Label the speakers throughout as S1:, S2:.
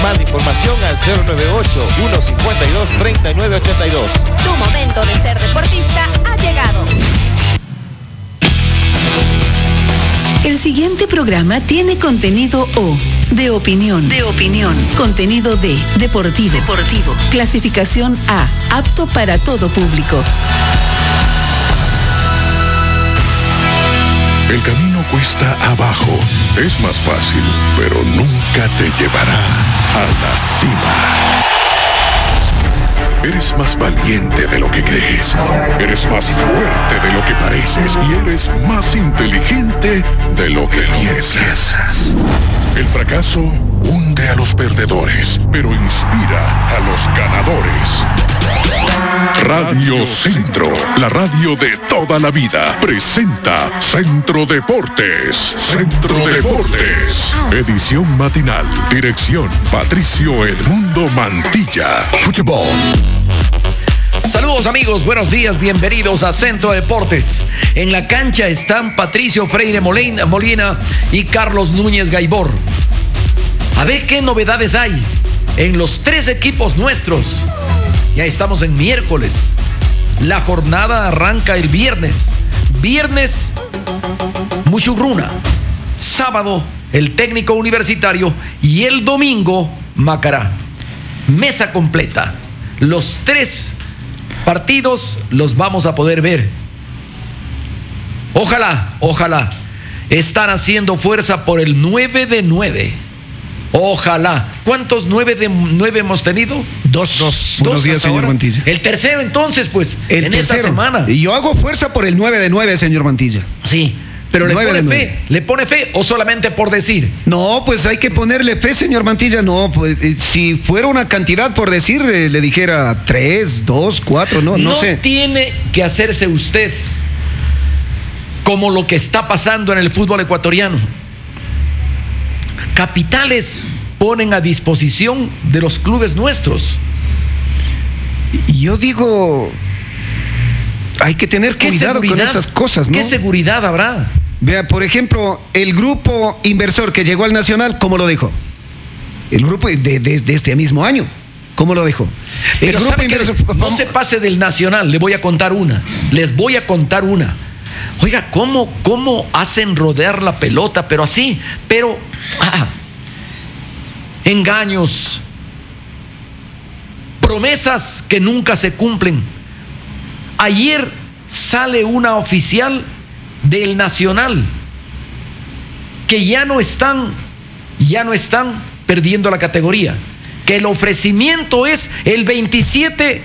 S1: Más información al 098-152-3982.
S2: Tu momento de ser deportista ha llegado.
S3: El siguiente programa tiene contenido O, de opinión. Contenido D, deportivo. Clasificación A, apto para todo público.
S4: El camino cuesta abajo. Es más fácil, pero nunca te llevará a la cima. Eres más valiente de lo que crees. Eres más fuerte de lo que pareces. Y eres más inteligente de lo que piensas. El fracaso hunde a los perdedores, pero inspira a los ganadores. Radio Centro, la radio de toda la vida, presenta Centro Deportes. Centro Deportes. Edición matinal. Dirección Patricio Edmundo Mantilla. Fútbol.
S5: Saludos amigos, buenos días, bienvenidos a Centro Deportes. En la cancha están Patricio Freire Molina y Carlos Núñez Gaibor. A ver qué novedades hay en los tres equipos nuestros. Ya estamos en miércoles. La jornada arranca el viernes. Viernes, Muchurruna. Sábado, el técnico universitario. Y el domingo, Macará. Mesa completa. Los tres partidos los vamos a poder ver. Ojalá. Están haciendo fuerza por el 9 de 9. Ojalá. ¿Cuántos 9 de 9 hemos tenido?
S6: Dos. Buenos días, señor Mantilla.
S5: El tercero, entonces, pues, esta semana.
S6: Y yo hago fuerza por el 9 de 9, señor Mantilla.
S5: Sí, pero ¿le pone fe o solamente por decir?
S6: No, pues hay que ponerle fe, señor Mantilla. No, pues si fuera una cantidad por decir, le dijera 3, 2, 4, no sé.
S5: No tiene que hacerse usted como lo que está pasando en el fútbol ecuatoriano. Capitales ponen a disposición de los clubes nuestros.
S6: Yo digo, hay que tener cuidado con esas cosas, ¿no?
S5: ¿Qué seguridad habrá?
S6: Vea, por ejemplo, el grupo inversor que llegó al Nacional, ¿cómo lo dejó? El grupo de este mismo año, ¿cómo lo dejó?
S5: Pero el grupo inversor, no se pase del Nacional, les voy a contar una. Oiga, ¿cómo hacen rodear la pelota? Pero así, engaños, promesas que nunca se cumplen. Ayer sale una oficial del Nacional que ya no están perdiendo la categoría, que el ofrecimiento es el 27,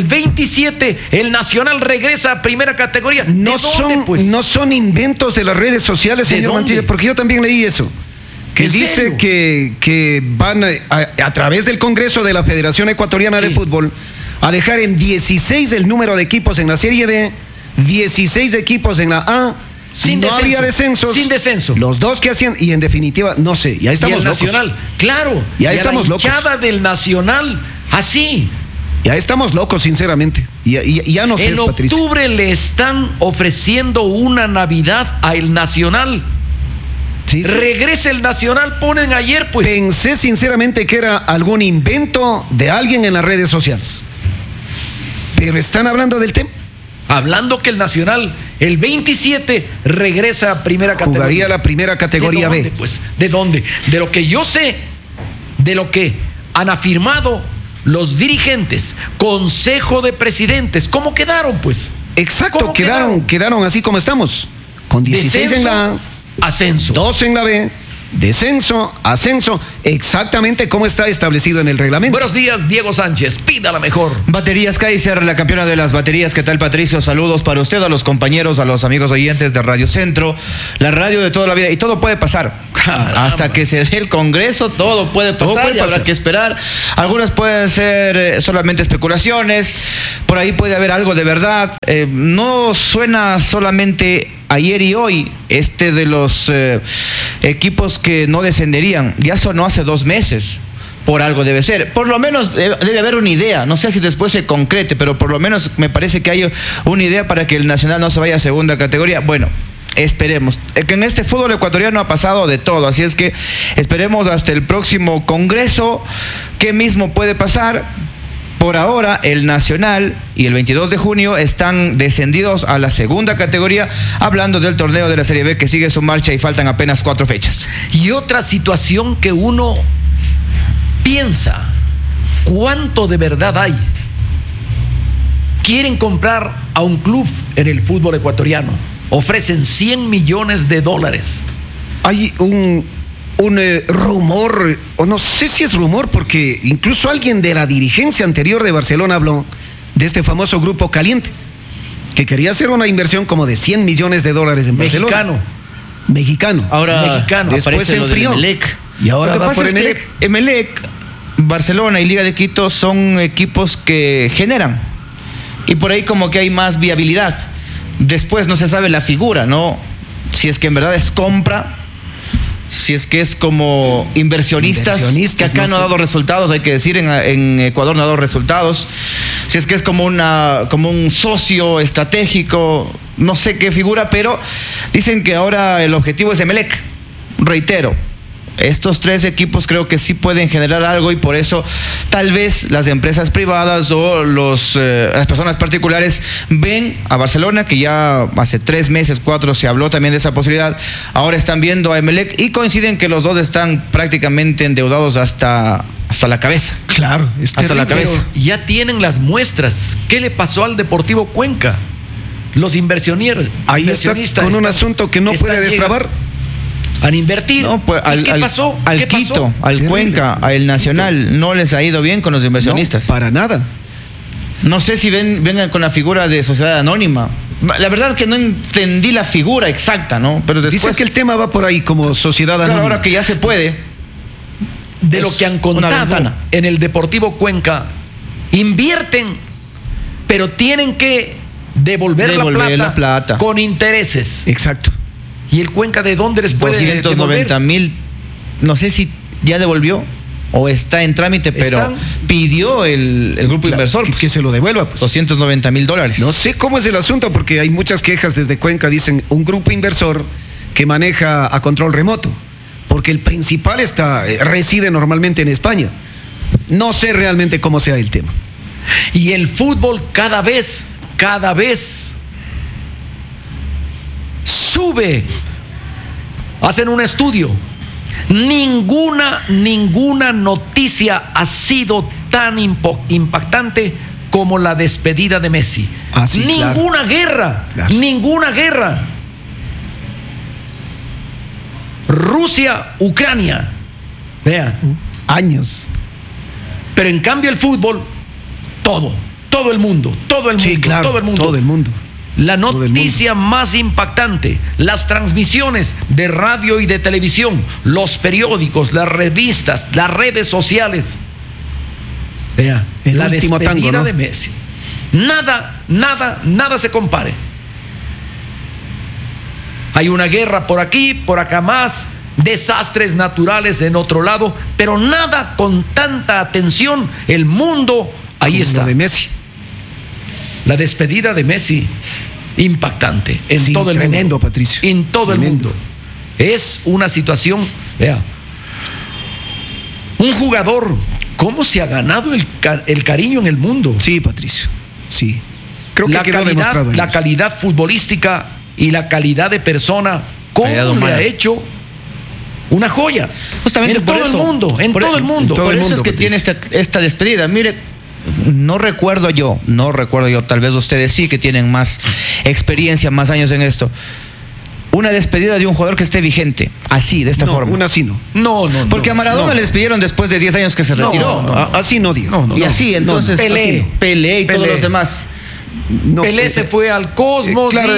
S5: el Nacional regresa a primera categoría.
S6: No son inventos de las redes sociales, señor Mantilla, porque yo también leí eso. Que dice que van a través del Congreso de la Federación Ecuatoriana de Fútbol a dejar en 16 el número de equipos en la Serie B, 16 equipos en la A. Había descensos.
S5: Sin descenso.
S6: Los dos que hacían, y en definitiva, no sé, ya estamos
S5: y el
S6: locos.
S5: Nacional, claro.
S6: Ya estamos locos.
S5: La hinchada del Nacional, así.
S6: Ya estamos locos, sinceramente. Ya no sé, Patricio.
S5: En octubre le están ofreciendo una Navidad al Nacional. Sí. Regresa el Nacional, ponen ayer, pues.
S6: Pensé sinceramente que era algún invento de alguien en las redes sociales. Pero están hablando del tema.
S5: Hablando que el Nacional, el 27, regresa a primera categoría.
S6: Jugaría la primera categoría B.
S5: Pues, ¿de dónde? De lo que yo sé, de lo que han afirmado los dirigentes, Consejo de Presidentes. ¿Cómo quedaron, pues?
S6: Exacto, quedaron así como estamos. Con 16 en la A,
S5: ascenso.
S6: 2 en la B, descenso, ascenso, exactamente como está establecido en el reglamento.
S5: Buenos días, Diego Sánchez, pida la mejor.
S7: Baterías Kaiser, la campeona de las baterías. ¿Qué tal, Patricio? Saludos para usted, a los compañeros, a los amigos oyentes de Radio Centro, la radio de toda la vida. Y todo puede pasar. Caramba. Hasta que se dé el Congreso, todo puede pasar y habrá que esperar. Algunas pueden ser solamente especulaciones, por ahí puede haber algo de verdad. No suena solamente ayer y hoy de los equipos que no descenderían. Ya sonó hace 2 meses. Por algo debe ser. Por lo menos debe haber una idea. No sé si después se concrete, pero por lo menos me parece que hay una idea para que el Nacional no se vaya a segunda categoría. Bueno, esperemos. Que en este fútbol ecuatoriano ha pasado de todo, así es que esperemos hasta el próximo Congreso qué mismo puede pasar. Por ahora, el Nacional y el 22 de junio están descendidos a la segunda categoría, hablando del torneo de la Serie B que sigue su marcha y faltan apenas 4 fechas.
S5: Y otra situación que uno piensa, ¿cuánto de verdad hay? Quieren comprar a un club en el fútbol ecuatoriano, ofrecen $100 millones.
S6: Hay un rumor, o no sé si es rumor, porque incluso alguien de la dirigencia anterior de Barcelona habló de este famoso grupo Caliente, que quería hacer una inversión como de $100 millones en Barcelona. Mexicano.
S7: Ahora
S5: Mexicano.
S6: Después se enfrió.
S7: Y ahora
S6: va por Emelec.
S7: Emelec, Barcelona y Liga de Quito son equipos que generan. Y por ahí como que hay más viabilidad. Después no se sabe la figura, ¿no? Si es que en verdad es compra, si es que es como inversionistas que acá no ha dado resultados, hay que decir, en Ecuador no ha dado resultados. Si es que es como un socio estratégico, no sé qué figura, pero dicen que ahora el objetivo es Emelec. Reitero, estos 3 equipos creo que sí pueden generar algo y por eso tal vez las empresas privadas o las personas particulares ven a Barcelona, que ya hace 3 meses, 4 se habló también de esa posibilidad, ahora están viendo a Emelec y coinciden que los dos están prácticamente endeudados hasta la cabeza.
S6: Claro,
S7: hasta la cabeza.
S5: Ya tienen las muestras. ¿Qué le pasó al Deportivo Cuenca? Los inversionistas.
S6: Ahí está con un asunto que no puede destrabar.
S5: Han invertido.
S7: No, pues,
S5: ¿Qué pasó?
S7: Al Quito, al Cuenca, al Nacional, no les ha ido bien con los inversionistas.
S6: No, para nada.
S7: No sé si vengan con la figura de sociedad anónima. La verdad es que no entendí la figura exacta, ¿no? Pero después,
S6: dice que el tema va por ahí como sociedad anónima.
S7: Claro, ahora que ya se puede.
S5: De lo que han contado en el Deportivo Cuenca, invierten, pero tienen que devolver la plata con intereses.
S6: Exacto.
S5: ¿Y el Cuenca de dónde les puede
S7: 290,000, no sé si ya devolvió o está en trámite, pero pidió el grupo inversor
S6: que se lo devuelva, pues.
S7: $290,000.
S6: No sé cómo es el asunto, porque hay muchas quejas desde Cuenca, dicen un grupo inversor que maneja a control remoto, porque el principal reside normalmente en España. No sé realmente cómo sea el tema.
S5: Y el fútbol cada vez sube. Hacen un estudio. Ninguna noticia ha sido tan impactante como la despedida de Messi.
S6: Sí,
S5: ninguna guerra. Rusia, Ucrania. Vea.
S6: Años.
S5: Pero en cambio el fútbol, todo el mundo.
S6: Sí, claro, todo el mundo.
S5: La noticia más impactante, las transmisiones de radio y de televisión, los periódicos, las revistas, las redes sociales. Vea, la despedida tango, ¿no? de Messi. Nada se compare. Hay una guerra por aquí, por acá más, desastres naturales en otro lado, pero nada con tanta atención. El mundo, ahí está.
S6: De Messi.
S5: La despedida de Messi, impactante en todo el mundo.
S6: Tremendo, Patricio.
S5: En todo el mundo. Es una situación, vea. Un jugador, ¿cómo se ha ganado el cariño en el mundo?
S6: Sí, Patricio. Sí. Creo que quedó demostrado.
S5: La calidad futbolística y la calidad de persona, ¿cómo le ha hecho una joya?
S7: Justamente
S5: en todo el mundo, en todo el mundo.
S7: Por eso es que tiene esta despedida. Mire, no recuerdo yo, tal vez ustedes sí que tienen más experiencia, más años en esto. Una despedida de un jugador que esté vigente, así, de esta forma.
S6: Una así no.
S5: No.
S7: Porque a Maradona le despidieron después de 10 años que se retiró.
S6: Así no digo.
S7: Y así, entonces, Pelé y todos los demás.
S6: No,
S5: Pelé se fue al Cosmos,
S6: claro,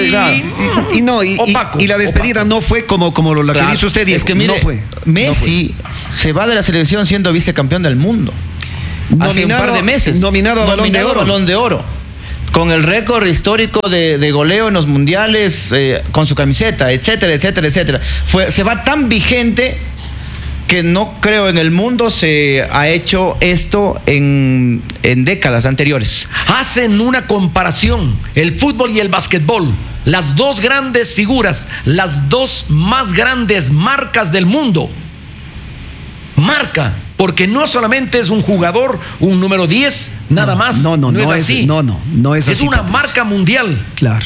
S6: y la despedida no fue como la que dice usted, Diego.
S7: Es que mire,
S6: no fue.
S7: Messi se va de la selección siendo vicecampeón del mundo. Hace un par de meses.
S6: Nominado a Balón de Oro.
S7: Con el récord histórico de goleo en los mundiales, con su camiseta, etcétera. Se va tan vigente que no creo en el mundo se ha hecho esto en décadas anteriores.
S5: Hacen una comparación, el fútbol y el básquetbol, las dos grandes figuras, las dos más grandes marcas del mundo. Marca, porque no solamente es un jugador, un número 10, nada más.
S6: No es así. No es así.
S5: Es una marca mundial.
S6: Claro.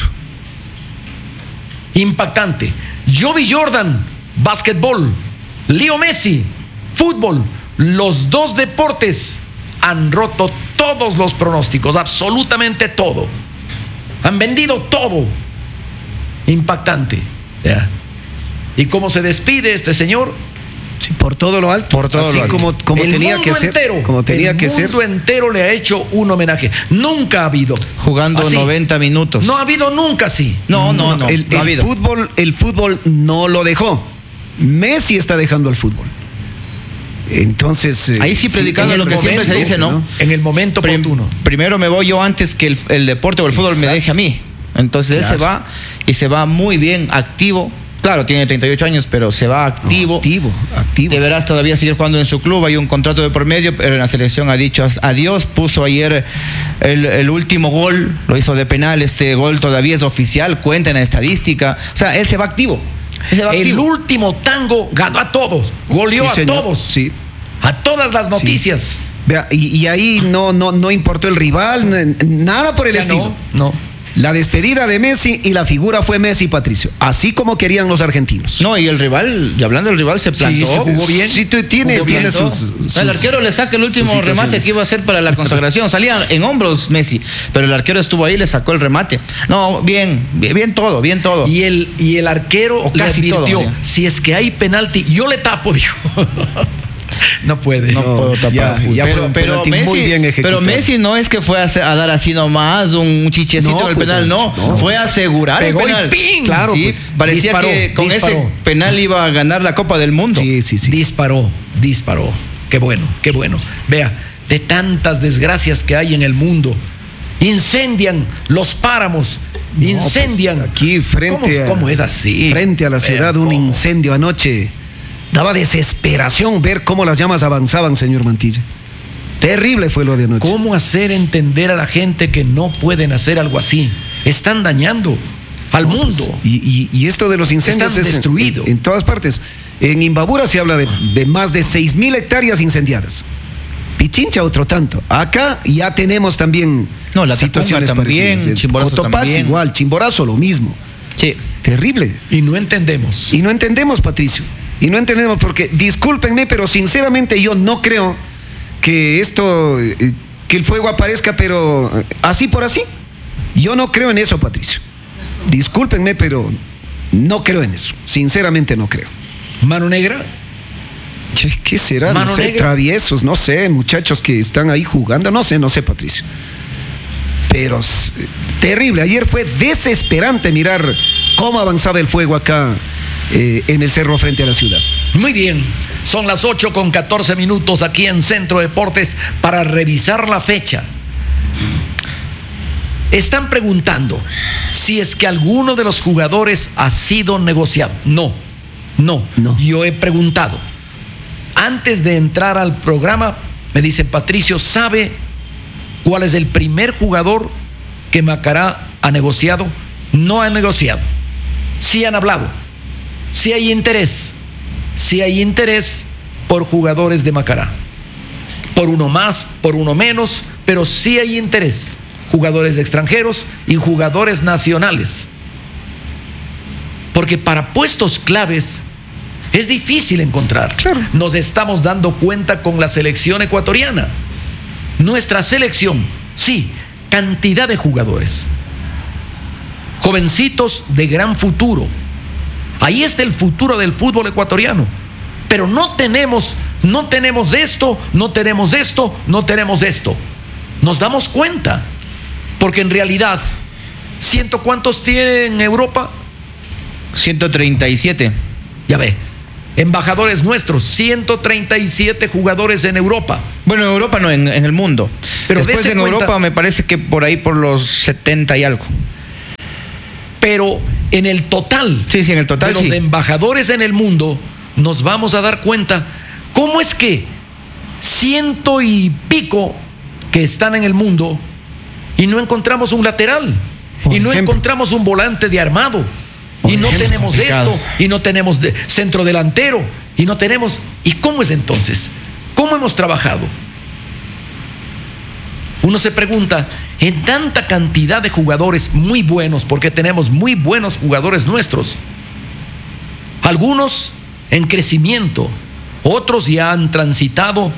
S5: Impactante. Jovi Jordan, básquetbol. Leo Messi, fútbol. Los dos deportes han roto todos los pronósticos, absolutamente todo. Han vendido todo. Impactante. ¿Ya? ¿Y cómo se despide este señor?
S6: Sí, por todo lo alto.
S7: Por todo
S6: así
S7: lo alto.
S6: como
S5: El
S6: tenía
S5: mundo
S6: que ser.
S5: entero,
S6: Como tenía que ser.
S5: El mundo entero le ha hecho un homenaje. Nunca ha habido.
S7: Jugando
S5: así.
S7: 90 minutos.
S5: No ha habido nunca así.
S7: No ha habido.
S6: El fútbol no lo dejó. Messi está dejando el fútbol. Entonces.
S7: Ahí sí predicando
S5: en
S7: lo
S5: el
S7: que siempre se
S5: momento,
S7: dice, ¿no?
S5: En el momento oportuno.
S7: Primero me voy yo antes que el deporte o el fútbol me deje a mí. Entonces él se va y se va muy bien, activo. Claro, tiene 38 años, pero se va activo.
S6: Activo.
S7: Deberás todavía seguir jugando en su club. Hay un contrato de por medio, pero en la selección ha dicho adiós. Puso ayer el último gol, lo hizo de penal. Este gol todavía es oficial, cuenta en la estadística. O sea, él se va activo.
S5: El último tango ganó a todos, goleó
S6: Sí,
S5: a
S6: señor.
S5: todos,
S6: Sí.
S5: a todas las noticias.
S6: Vea, y ahí no importó el rival, nada por el
S5: Ya
S6: estilo.
S5: no.
S6: La despedida de Messi y la figura fue Messi, Patricio. Así como querían los argentinos.
S7: No, y el rival, y hablando del rival, se plantó.
S5: Sí, se jugó bien.
S6: Sí, tiene sus
S7: El arquero le saca el último
S6: sus
S7: remate
S6: situaciones.
S7: que iba a hacer para la consagración. Salía en hombros Messi, pero el arquero estuvo ahí y le sacó el remate. No, bien todo.
S5: Y el arquero
S7: O casi
S5: le advirtió,
S7: todo,
S5: si es que hay penalti, yo le tapo, dijo. No puede.
S7: No puedo tapar.
S6: ya fue un
S7: pero
S6: penalti muy bien ejecutado.
S7: Messi no es que fue a dar así nomás un chichecito en el
S6: pues,
S7: penal, no. Fue a asegurar
S5: Pegó
S7: el
S5: y
S7: penal.
S5: ¡ping!
S6: Claro,
S7: Sí,
S6: pues,
S7: parecía que con ese penal iba a ganar la Copa del Mundo.
S6: Sí.
S5: Disparó. Qué bueno. Vea, de tantas desgracias que hay en el mundo, incendian los páramos, incendian.
S6: Pues, aquí frente
S5: ¿Cómo es así?
S6: Frente a la ciudad, un incendio anoche. Daba desesperación ver cómo las llamas avanzaban, señor Mantilla. Terrible fue lo de anoche.
S5: ¿Cómo hacer entender a la gente que no pueden hacer algo así? Están dañando al mundo.
S6: Pues, y esto de los incendios
S5: Están destruidos.
S6: en todas partes. En Imbabura se habla de más de 6,000 hectáreas incendiadas. Pichincha otro tanto. Acá ya tenemos también
S7: No, la
S6: situaciones
S7: Tacunga también,
S6: parecidas.
S7: Chimborazo
S6: Cotopaxi
S7: también.
S6: igual, Chimborazo lo mismo.
S7: Sí.
S6: Terrible.
S5: Y no entendemos.
S6: Y no entendemos, Patricio. Y no entendemos porque, discúlpenme, pero sinceramente yo no creo que que el fuego aparezca, pero así por así. Yo no creo en eso, Patricio. Discúlpenme, pero no creo en eso. Sinceramente no creo.
S5: Mano negra.
S6: Che, ¿qué será?
S5: Mano
S6: No sé,
S5: negra.
S6: traviesos, no sé, muchachos que están ahí jugando, no sé, Patricio. Pero terrible. Ayer fue desesperante mirar cómo avanzaba el fuego acá en el cerro frente a la ciudad.
S5: Muy bien, son las 8:14 aquí en Centro Deportes para revisar la fecha. Están preguntando si es que alguno de los jugadores ha sido negociado. No. Yo he preguntado. Antes de entrar al programa, me dice Patricio, ¿sabe cuál es el primer jugador que Macará ha negociado? No ha negociado. Sí han hablado. Si hay interés por jugadores de Macará, por uno más, por uno menos, pero sí hay interés, jugadores extranjeros y jugadores nacionales, porque para puestos claves es difícil encontrar.
S6: Claro.
S5: Nos estamos dando cuenta con la selección ecuatoriana, nuestra selección, sí, cantidad de jugadores, jovencitos de gran futuro. Ahí está el futuro del fútbol ecuatoriano. Pero no tenemos esto. Nos damos cuenta. Porque en realidad, ¿cuántos tiene en Europa?
S7: 137.
S5: Ya ve, embajadores nuestros, 137 jugadores en Europa.
S7: Bueno, en Europa no, en el mundo.
S5: Pero
S7: después
S5: dese
S7: en
S5: cuenta-
S7: Europa me parece que por ahí por los 70 y algo.
S5: Pero en el total,
S7: Sí, en el total
S5: de los
S7: sí.
S5: embajadores en el mundo, nos vamos a dar cuenta ¿Cómo es que 100 y pico que están en el mundo y no encontramos un lateral? Y no encontramos un volante de armado. Y no tenemos esto, y no tenemos centro delantero, y no tenemos... ¿Y cómo es entonces? ¿Cómo hemos trabajado? Uno se pregunta, en tanta cantidad de jugadores muy buenos, porque tenemos muy buenos jugadores nuestros, algunos en crecimiento, otros ya han transitado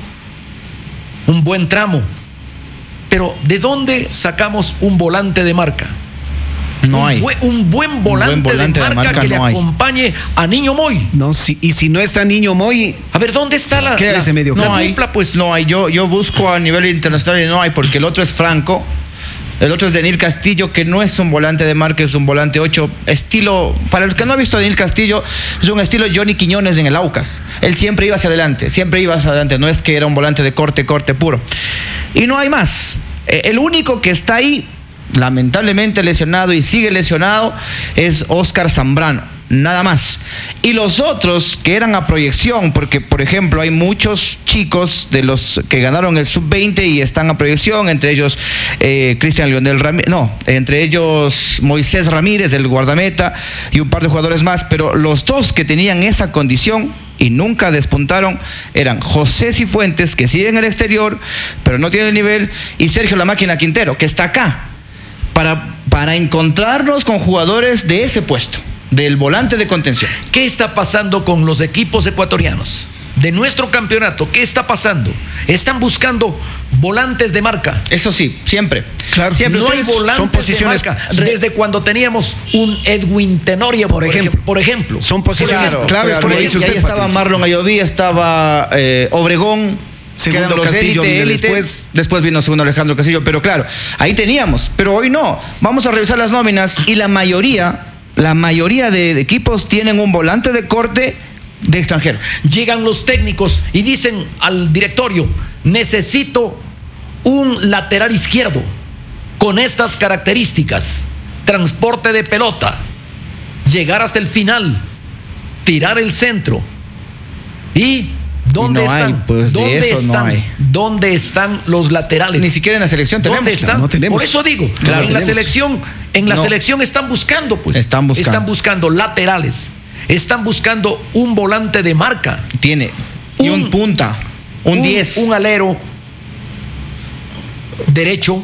S5: un buen tramo, pero ¿de dónde sacamos un volante de marca?
S7: No hay.
S5: Un buen volante de marca que le acompañe a Niño Moy.
S6: No, y si no está Niño Moy,
S5: a ver, ¿dónde está la
S6: ese medio
S7: no hay,
S5: dupla, pues?
S7: No hay. Yo busco a nivel internacional y no hay, porque el otro es Franco. El otro es Denil Castillo, que no es un volante de marca, es un volante 8. Estilo, para el que no ha visto a Denil Castillo, es un estilo Johnny Quiñones en el Aucas. Él siempre iba hacia adelante, no es que era un volante de corte puro. Y no hay más. El único que está ahí, lamentablemente lesionado y sigue lesionado, es Oscar Zambrano, nada más. Y los otros que eran a proyección, porque por ejemplo hay muchos chicos de los que ganaron el sub-20 y están a proyección, entre ellos Cristian Leonel Ramírez, entre ellos Moisés Ramírez, el guardameta, y un par de jugadores más, pero los dos que tenían esa condición y nunca despuntaron eran José Cifuentes, que sigue en el exterior pero no tiene el nivel, y Sergio La Máquina Quintero, que está acá para encontrarnos con jugadores de ese puesto, del volante de contención.
S5: ¿Qué está pasando con los equipos ecuatorianos de nuestro campeonato? ¿Qué está pasando? Están buscando volantes de marca.
S7: Eso sí, siempre.
S6: Claro.
S7: Siempre.
S5: No hay volantes
S6: son posiciones
S5: de marca. Desde cuando teníamos un Edwin Tenorio, por ejemplo.
S6: Son posiciones claves, como dice usted.
S7: Ahí estaba Marlon Ayoví, estaba Obregón.
S6: Segundo
S7: los
S6: Castillo,
S7: élite. Después vino segundo Alejandro Castillo, pero claro, ahí teníamos, pero hoy no. Vamos a revisar las nóminas y la mayoría de equipos tienen un volante de corte de extranjero.
S5: Llegan los técnicos y dicen al directorio: necesito un lateral izquierdo con estas características: transporte de pelota, llegar hasta el final, tirar el centro. Y ¿dónde están? ¿Dónde están los laterales?
S7: Ni siquiera en la selección tenemos.
S5: ¿Dónde están?
S6: No tenemos.
S5: Por eso digo,
S6: Claro,
S5: en la selección están buscando, pues.
S7: Están
S5: buscando laterales. Están buscando un volante de marca.
S7: Tiene. Y un punta. Un 10.
S5: Un alero derecho.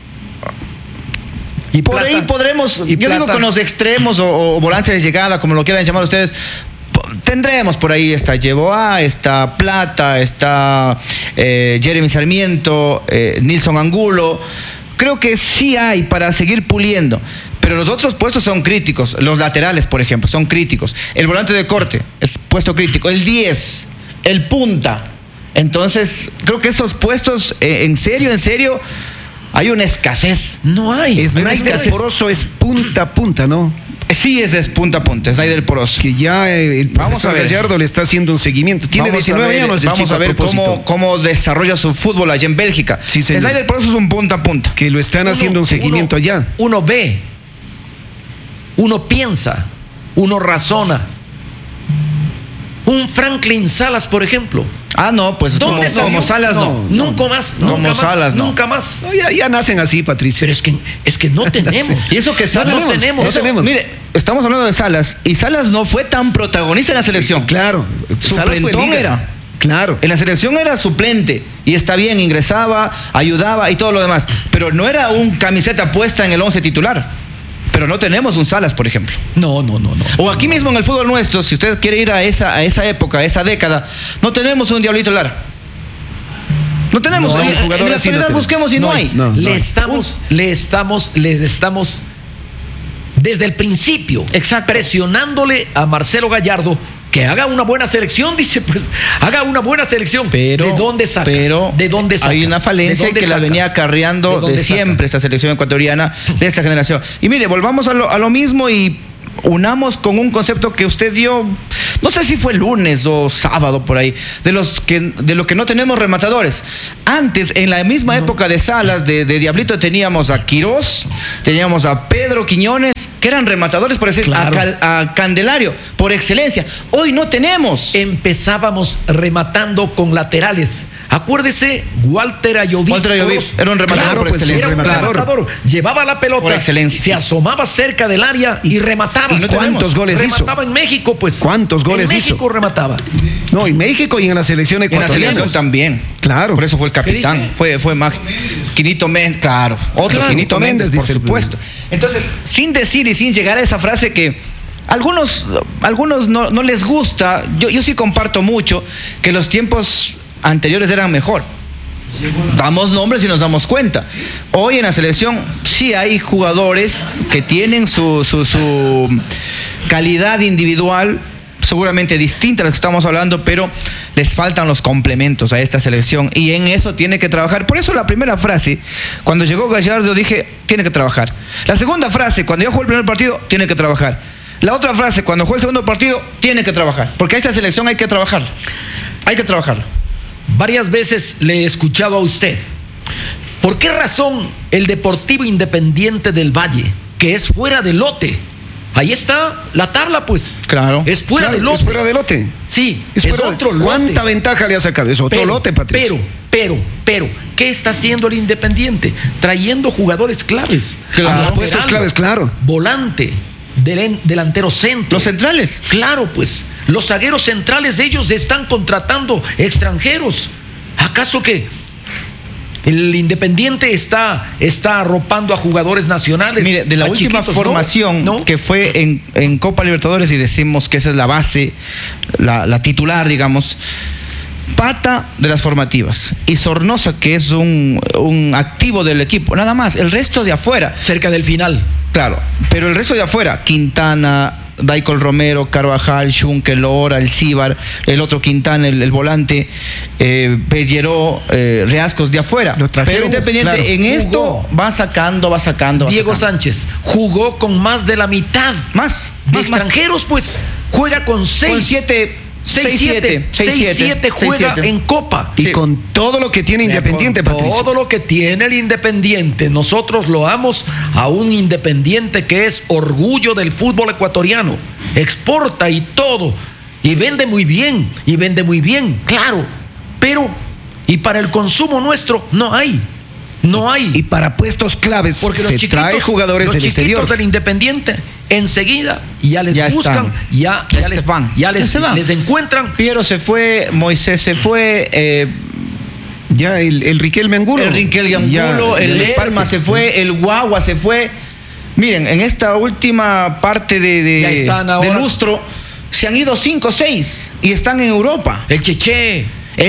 S7: Y por ahí podremos, yo digo con los extremos o volantes de llegada, como lo quieran llamar ustedes, tendremos por ahí, está Yeboah, está Plata, está Jeremy Sarmiento, Nilson Angulo. Creo que sí hay para seguir puliendo, pero los otros puestos son críticos. Los laterales, por ejemplo, son críticos. El volante de corte es puesto crítico. El 10, el punta. Entonces, creo que esos puestos, en serio, hay una escasez.
S5: No hay.
S6: Snyder Poroso es punta a punta, ¿no?
S7: Sí, es punta a punta, Snyder Poroso.
S6: Que ya el profesor Gallardo le está haciendo un seguimiento. Tiene 19 años.
S7: Vamos a ver cómo desarrolla su fútbol allá en Bélgica.
S6: Sí,
S7: Snyder Poroso es un punta a punta.
S6: Que lo están haciendo un seguimiento allá.
S5: Uno ve, uno piensa, uno razona. Un Franklin Salas, por ejemplo.
S7: Ah, no, pues como Salas no.
S5: Nunca más. Nunca más.
S6: No, ya nacen así, Patricio.
S5: Pero es que no tenemos.
S7: Y eso que Salas
S5: no tenemos.
S7: Mire, estamos hablando de Salas, y Salas no fue tan protagonista en la selección.
S6: Claro.
S7: Suplentón era.
S6: Claro.
S7: En la selección era suplente. Y está bien, ingresaba, ayudaba y todo lo demás. Pero no era un camiseta puesta en el 11 titular. Pero no tenemos un Salas, por ejemplo.
S5: No.
S7: O aquí mismo en el fútbol nuestro, si usted quiere ir a esa época, a esa década, no tenemos un Diablito Lara. No tenemos. En la actualidad busquemos y no hay.
S5: Les estamos desde el principio presionándole a Marcelo Gallardo que haga una buena selección, dice, pues, haga una buena selección.
S7: Pero,
S5: ¿de dónde saca?
S7: Hay una falencia que la venía acarreando de siempre esta selección ecuatoriana de esta generación. Y mire, volvamos a lo mismo y unamos con un concepto que usted dio, no sé si fue lunes o sábado por ahí, de lo que no tenemos rematadores. Antes, en la misma época de Salas, de Diablito, teníamos a Quirós, teníamos a Pedro Quiñones, que eran rematadores, por decir,
S5: claro,
S7: a Candelario, por excelencia. Hoy no tenemos.
S5: Empezábamos rematando con laterales. Acuérdese, Walter Ayoví
S7: era un rematador por excelencia.
S5: Era un rematador. Llevaba la pelota,
S7: por excelencia,
S5: se asomaba cerca del área y remataba.
S6: ¿Y no cuántos goles hizo?
S5: Remataba en México, pues.
S6: ¿Cuántos goles hizo?
S5: En México remataba.
S6: No, en México y en la selección ecuatoriana.
S7: En la selección también.
S6: Claro.
S7: Por eso fue el capitán. Fue más. Quinito Méndez, claro. Otro
S6: claro,
S7: Quinito Méndez, por
S6: dice
S7: supuesto. Entonces, sin decir y sin llegar a esa frase que algunos no les gusta, yo sí comparto mucho que los tiempos anteriores eran mejor. Damos nombres y nos damos cuenta. Hoy en la selección sí hay jugadores que tienen su calidad individual seguramente distinta a las que estamos hablando, pero les faltan los complementos a esta selección y en eso tiene que trabajar. Por eso la primera frase, cuando llegó Gallardo, dije, tiene que trabajar. La segunda frase, cuando yo jugué el primer partido, tiene que trabajar. La otra frase, cuando jugué el segundo partido, tiene que trabajar. Porque a esta selección hay que trabajarla. Hay que trabajarla.
S5: Varias veces le he escuchado a usted. ¿Por qué razón el Deportivo Independiente del Valle, que es fuera de lote? Ahí está la tabla, pues.
S7: Claro.
S5: Es fuera de lote.
S6: Es fuera de lote.
S5: Sí,
S6: es
S5: otro lote.
S6: ¿Cuánta ventaja le ha sacado? Es otro lote, Patricio.
S5: Pero, ¿qué está haciendo el Independiente? Trayendo jugadores claves.
S6: A los puestos claves, claro.
S5: Volante, delantero centro.
S7: Los centrales.
S5: Claro, pues. Los zagueros centrales, ellos están contratando extranjeros. ¿Acaso que el Independiente está arropando a jugadores nacionales?
S7: Mire, de la última formación que fue en Copa Libertadores, y decimos que esa es la base, la titular, digamos, Pata de las formativas y Sornosa, que es un activo del equipo, nada más. El resto de afuera.
S5: Cerca del final.
S7: Claro, pero el resto de afuera, Quintana, Daicol Romero, Carvajal, Schunke, Lora, el Cíbar, el otro Quintana, el volante, Pelleró, Reascos de afuera. Pero Independiente, claro, en esto va sacando.
S5: Diego Sánchez jugó con más de la mitad.
S7: Más
S5: extranjeros, pues juega con 6. 6-7 juega en Copa.
S6: Y con todo lo que tiene Independiente, Patricio.
S5: Todo lo que tiene el Independiente. Nosotros loamos a un Independiente que es orgullo del fútbol ecuatoriano. Exporta y todo. Y vende muy bien. Claro. Pero, y para el consumo nuestro, no hay.
S6: Y para puestos claves,
S5: porque
S6: se trae jugadores del exterior.
S5: Los chiquitos del Independiente enseguida ya les buscan, ya les encuentran.
S7: Piero se fue, Moisés se fue,
S6: ya el Riquelme Angulo.
S7: El Riquelme Angulo, el Lerma se fue, el Guagua se fue. Miren, en esta última parte de lustro se han ido 5 o 6 y están en Europa.
S5: El Cheche.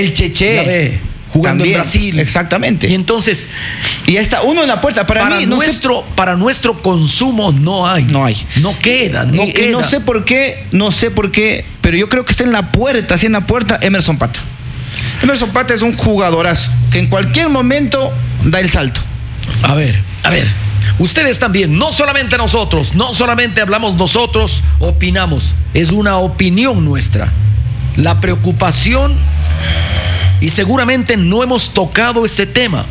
S5: Jugando
S7: también,
S5: en Brasil.
S7: Exactamente.
S5: Y entonces.
S7: Y ya está uno en la puerta. Para
S5: nuestro consumo no hay. No queda.
S7: Y no sé por qué, pero yo creo que está en la puerta, Emerson Pata. Emerson Pata es un jugadorazo que en cualquier momento da el salto.
S5: A ver. Ustedes también, no solamente nosotros, no solamente hablamos nosotros, opinamos. Es una opinión nuestra. La preocupación. Y seguramente no hemos tocado este tema.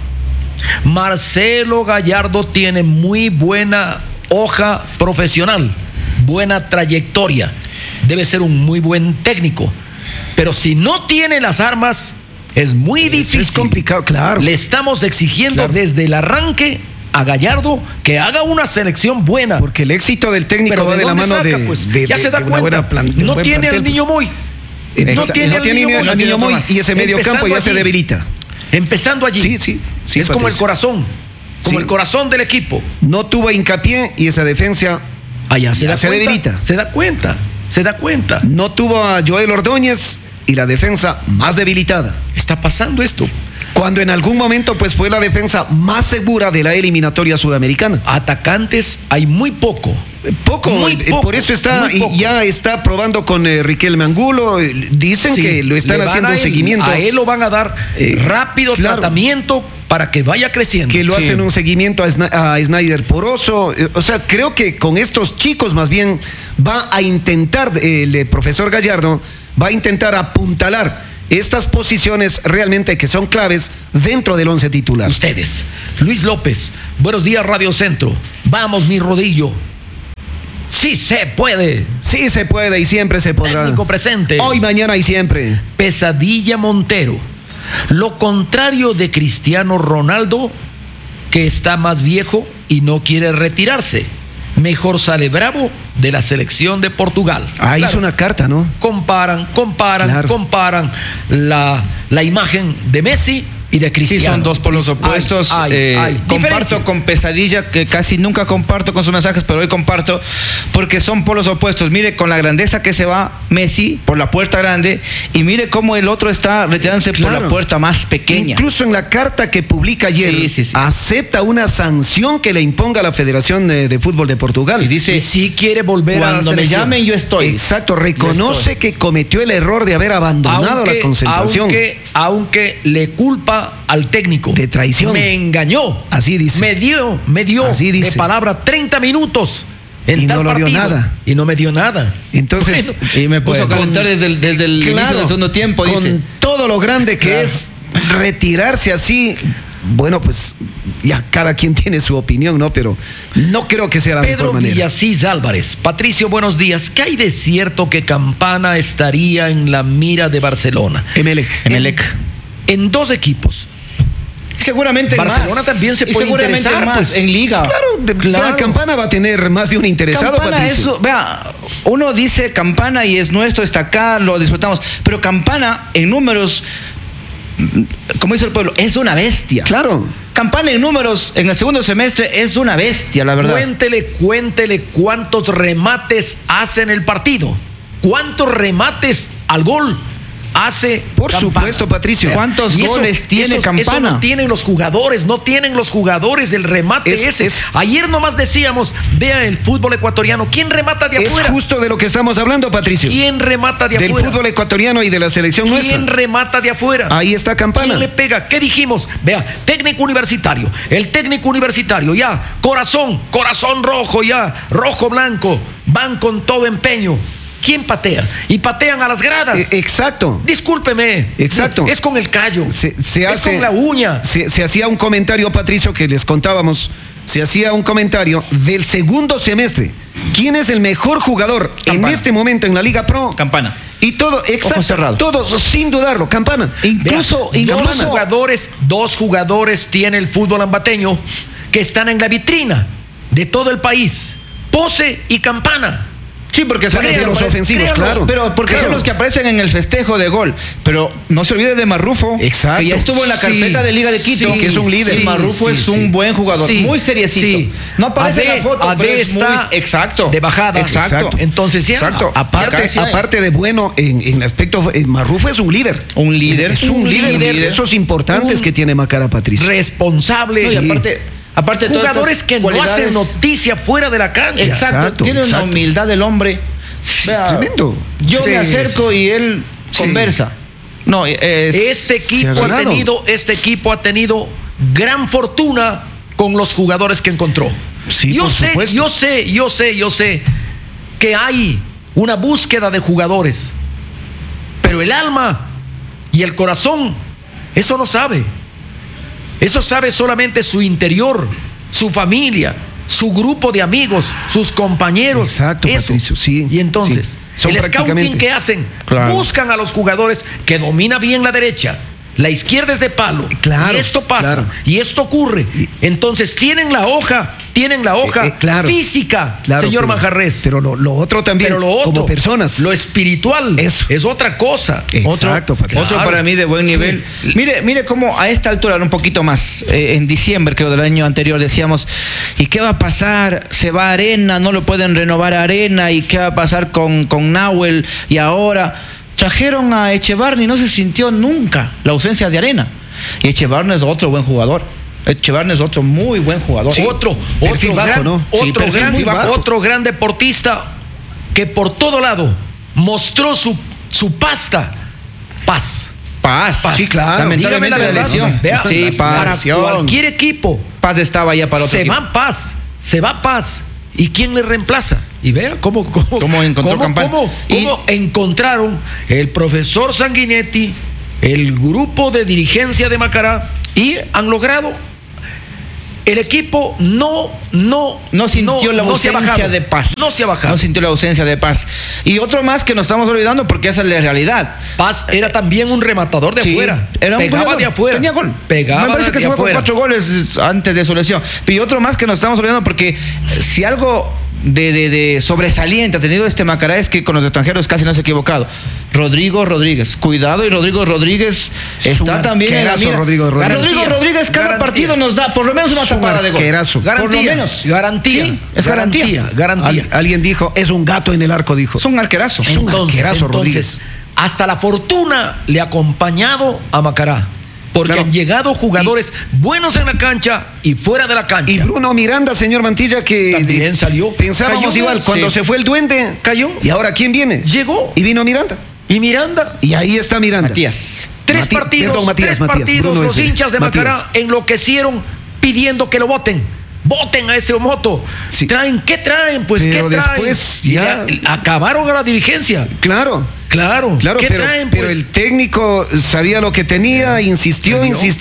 S5: Marcelo Gallardo tiene muy buena hoja profesional, buena trayectoria. Debe ser un muy buen técnico. Pero si no tiene las armas, es muy difícil.
S6: Es complicado, claro.
S5: Le estamos exigiendo desde el arranque a Gallardo que haga una selección buena.
S6: Porque el éxito del técnico va de la mano
S5: ya se da cuenta. No tiene al Niño Moy.
S6: No tiene al Niño Moy y ese medio campo ya se debilita.
S5: Empezando allí.
S6: Sí,
S5: es como el corazón. El corazón del equipo.
S6: No tuvo hincapié y esa defensa se debilita.
S5: Se da cuenta.
S6: No tuvo a Joel Ordóñez y la defensa más debilitada.
S5: Está pasando esto.
S6: Cuando en algún momento pues fue la defensa más segura de la eliminatoria sudamericana.
S5: Atacantes hay muy poco.
S6: Por eso ya está probando con Riquelme Angulo. Dicen que lo están haciendo un seguimiento.
S5: A él lo van a dar rápido tratamiento para que vaya creciendo.
S6: Que lo hacen un seguimiento a Snyder Poroso. O sea, creo que con estos chicos más bien va a intentar, el profesor Gallardo va a intentar apuntalar estas posiciones realmente que son claves dentro del 11 titular.
S5: Ustedes. Luis López, buenos días Radio Centro. Vamos, mi rodillo. Sí se puede.
S6: Sí se puede y siempre se podrá.
S5: Técnico presente.
S6: Hoy, mañana y siempre.
S5: Pesadilla Montero. Lo contrario de Cristiano Ronaldo, que está más viejo y no quiere retirarse. Mejor sale bravo de la selección de Portugal.
S6: Ah, claro. Hizo una carta, ¿no?
S5: Comparan la imagen de Messi y de Cristiano.
S7: Sí, son dos polos opuestos. Comparto con Pesadilla, que casi nunca comparto con sus mensajes, pero hoy comparto, porque son polos opuestos. Mire con la grandeza que se va Messi por la puerta grande, y mire cómo el otro está retirándose por la puerta más pequeña.
S6: Incluso en la carta que publica ayer, acepta una sanción que le imponga la Federación de Fútbol de Portugal.
S5: Y dice, si quiere volver a la selección.
S7: Cuando me llamen, yo estoy.
S6: Exacto, reconoce que cometió el error de haber abandonado la concentración.
S5: Aunque le culpa al técnico
S6: de traición,
S5: me engañó,
S6: así dice,
S5: me dio de palabra 30 minutos en tal partido, nada. Y no me dio nada.
S6: Entonces,
S7: y me puso a calentar desde el inicio del segundo tiempo,
S6: con dice, todo lo grande que es retirarse así. Bueno, pues ya cada quien tiene su opinión, ¿no? Pero no creo que sea la mejor manera.
S5: Pedro Villasís Álvarez. Patricio, buenos días. ¿Qué hay de cierto que Campana estaría en la mira de Barcelona?
S6: Emelec.
S5: En dos equipos.
S7: Seguramente
S5: Barcelona
S7: más.
S5: También se puede interesar
S7: más, pues, en Liga.
S6: Claro. Campana va a tener más de un interesado,
S7: Campana,
S6: Patricio.
S7: eso, vea, uno dice Campana y es nuestro, está acá, lo disfrutamos. Pero Campana en números, como dice el pueblo, es una bestia.
S6: Claro.
S7: Campana en números en el segundo semestre es una bestia, la verdad.
S5: Cuéntele cuántos remates hace en el partido. ¿Cuántos remates al gol hace
S6: Por
S5: Campana?
S6: Supuesto, Patricio.
S7: ¿Cuántos goles tiene Campana?
S5: Eso no tienen los jugadores, el remate ese. Ayer nomás decíamos, vea el fútbol ecuatoriano, ¿quién remata de afuera?
S6: Es justo de lo que estamos hablando, Patricio.
S5: ¿Quién remata de afuera?
S6: Del fútbol ecuatoriano y de la selección nuestra.
S5: ¿Quién remata de afuera?
S6: Ahí está Campana.
S5: ¿Quién le pega? ¿Qué dijimos? Vea, técnico universitario. El técnico universitario, ya, corazón rojo, ya, rojo-blanco, van con todo empeño. ¿Quién patea? Y patean a las gradas.
S6: Exacto.
S5: Discúlpeme.
S6: Exacto.
S5: Es con el callo. Es con la uña.
S6: Se hacía un comentario, Patricio, que les contábamos. Se hacía un comentario del segundo semestre. ¿Quién es el mejor jugador en este momento en la Liga Pro?
S7: Campana.
S6: Y todo, exacto. Todos, sin dudarlo, Campana.
S5: Incluso dos jugadores tiene el fútbol ambateño que están en la vitrina de todo el país. Pose y Campana.
S7: Sí, porque son
S6: los ofensivos, claro.
S7: Pero porque son los que aparecen en el festejo de gol. Pero no se olvide de Marrufo,
S6: exacto,
S7: que ya estuvo en la carpeta de Liga de Quito,
S6: que es un líder.
S7: Marrufo es un buen jugador, muy seriecito. No aparece en la foto, pero es muy exacto,
S5: de bajada.
S6: Exacto.
S5: Entonces ya,
S6: aparte de bueno en el aspecto, Marrufo es un líder. Es un líder de esos importantes que tiene Macara, Patricio.
S5: Responsable.
S7: Y aparte
S5: jugadores que no hacen noticia fuera de la cancha.
S7: Exacto. Tiene una humildad del hombre. Vea,
S6: tremendo.
S7: Yo me acerco y él conversa. No,
S5: este equipo ha tenido gran fortuna con los jugadores que encontró.
S6: Sí,
S5: yo sé que hay una búsqueda de jugadores, pero el alma y el corazón, eso no sabe. Eso sabe solamente su interior, su familia, su grupo de amigos, sus compañeros.
S6: Exacto,
S5: eso.
S6: Patricio, sí.
S5: Y entonces, el scouting que hacen, buscan a los jugadores que domina bien la derecha. La izquierda es de palo.
S6: Claro,
S5: y esto pasa. Y esto ocurre. Entonces tienen la hoja física, señor Manjarres.
S6: Pero lo otro también, como personas.
S5: Lo espiritual es otra cosa.
S6: Exacto,
S7: otro para mí de buen nivel. Mire cómo a esta altura, un poquito más, en diciembre, creo, del año anterior, decíamos, ¿y qué va a pasar? Se va a Arena, no lo pueden renovar a Arena, ¿y qué va a pasar con Nahuel? Y ahora trajeron a Echevarne y no se sintió nunca la ausencia de Arena. Y Echevarne es otro buen jugador. Echevarne es otro muy buen jugador.
S5: Sí. Otro gran deportista que por todo lado mostró su paz.
S7: Paz.
S6: Sí, claro.
S7: Lamentablemente
S5: Dígame
S7: la
S5: verdad.
S7: lesión.
S5: Vea,
S7: Sí,
S5: para
S7: Paz.
S5: cualquier equipo
S7: Paz estaba ya para otro
S5: se
S7: equipo.
S5: va se va Paz. ¿Y quién le reemplaza? Y vea cómo
S7: encontró Campana.
S5: cómo encontraron el profesor Sanguinetti, el grupo de dirigencia de Macará, y han logrado. El equipo no
S7: sintió la ausencia de Paz.
S5: No se ha bajado.
S7: No sintió la ausencia de Paz. Y otro más que nos estamos olvidando porque esa es la realidad.
S5: Paz era también un rematador de afuera.
S7: Era un
S5: Pegaba
S7: goleador,
S5: de afuera.
S7: Tenía gol.
S5: Pegaba
S7: Me parece que
S5: de
S7: se fue con
S5: afuera.
S7: 4 goles antes de su lesión. Y otro más que nos estamos olvidando porque si algo de sobresaliente ha tenido este Macará es que con los extranjeros casi no se ha equivocado. Rodrigo Rodríguez. Cuidado, y Rodrigo Rodríguez está también en la mira.
S6: Rodrigo
S7: Rodríguez cada
S5: Garantía.
S7: partido nos da por lo menos una tapada de gol.
S5: Garantía.
S7: Por lo menos.
S5: Garantía.
S7: Sí, es garantía.
S6: Alguien dijo, es un gato en el arco, dijo.
S7: Es un arquerazo.
S6: Es un arquerazo, Rodríguez.
S5: Hasta la fortuna le ha acompañado a Macará. Porque
S6: Claro.
S5: han llegado jugadores buenos en la cancha y fuera de la cancha.
S6: Y Bruno Miranda, señor Mantilla, que
S5: También salió.
S6: Pensábamos
S5: Cayó.
S6: igual, cuando
S5: Sí.
S6: se fue el duende,
S5: Cayó.
S6: ¿Y ahora quién viene?
S5: Llegó.
S6: Y vino Miranda.
S5: Y Miranda.
S6: Y ahí está Miranda.
S7: Matías.
S5: Tres partidos,
S6: Bruno
S5: los
S6: ese.
S5: hinchas de
S6: Matías.
S5: Macará enloquecieron pidiendo que lo voten. Voten a ese moto.
S6: Sí.
S5: ¿Qué traen? Pues
S6: Pero
S5: ¿qué traen?
S6: después
S5: Y
S6: ya-
S5: acabaron a la dirigencia.
S6: Claro.
S5: Claro. ¿Qué
S6: pero,
S5: traen?
S6: pero
S5: Pues
S6: el técnico sabía lo que tenía, insistió.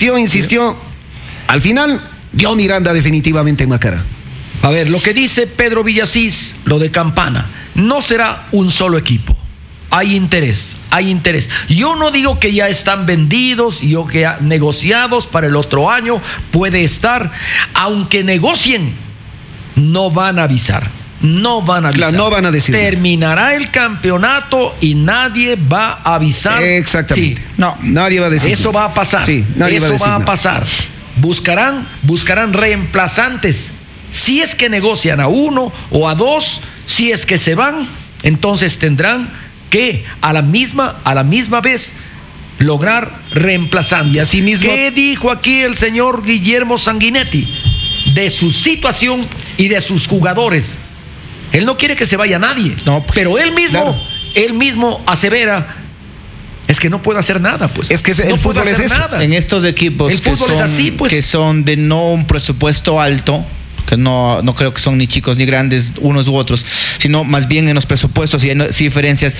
S6: Al final, dio Miranda definitivamente en Macará.
S5: A ver, lo que dice Pedro Villasís, lo de Campana, no será un solo equipo. Hay interés. Yo no digo que ya están vendidos, yo que negociados para el otro año, puede estar. Aunque negocien, no van a avisar.
S6: Claro, no van a decir nada.
S5: Terminará el campeonato y nadie va a avisar.
S6: Exactamente.
S5: Sí.
S6: No, nadie va a decir
S5: Eso
S6: nada.
S5: va a pasar.
S6: Sí, nadie va a
S5: Eso
S6: decir
S5: va a
S6: nada.
S5: pasar. Buscarán reemplazantes. Si es que negocian a uno o a dos, si es que se van, entonces tendrán que a la misma vez lograr reemplazantes.
S6: Y asimismo-
S5: ¿Qué dijo aquí el señor Guillermo Sanguinetti de su situación y de sus jugadores? Él no quiere que se vaya nadie,
S7: No, pues,
S5: pero él mismo asevera. Es que no puede hacer nada, pues.
S6: Es que el
S5: no
S6: fútbol
S5: puede
S6: es
S5: hacer
S6: eso.
S5: nada.
S7: En estos equipos
S5: El fútbol es así, pues.
S7: que son de no un presupuesto alto, que no creo que son ni chicos ni grandes unos u otros, sino más bien en los presupuestos y en las diferencias.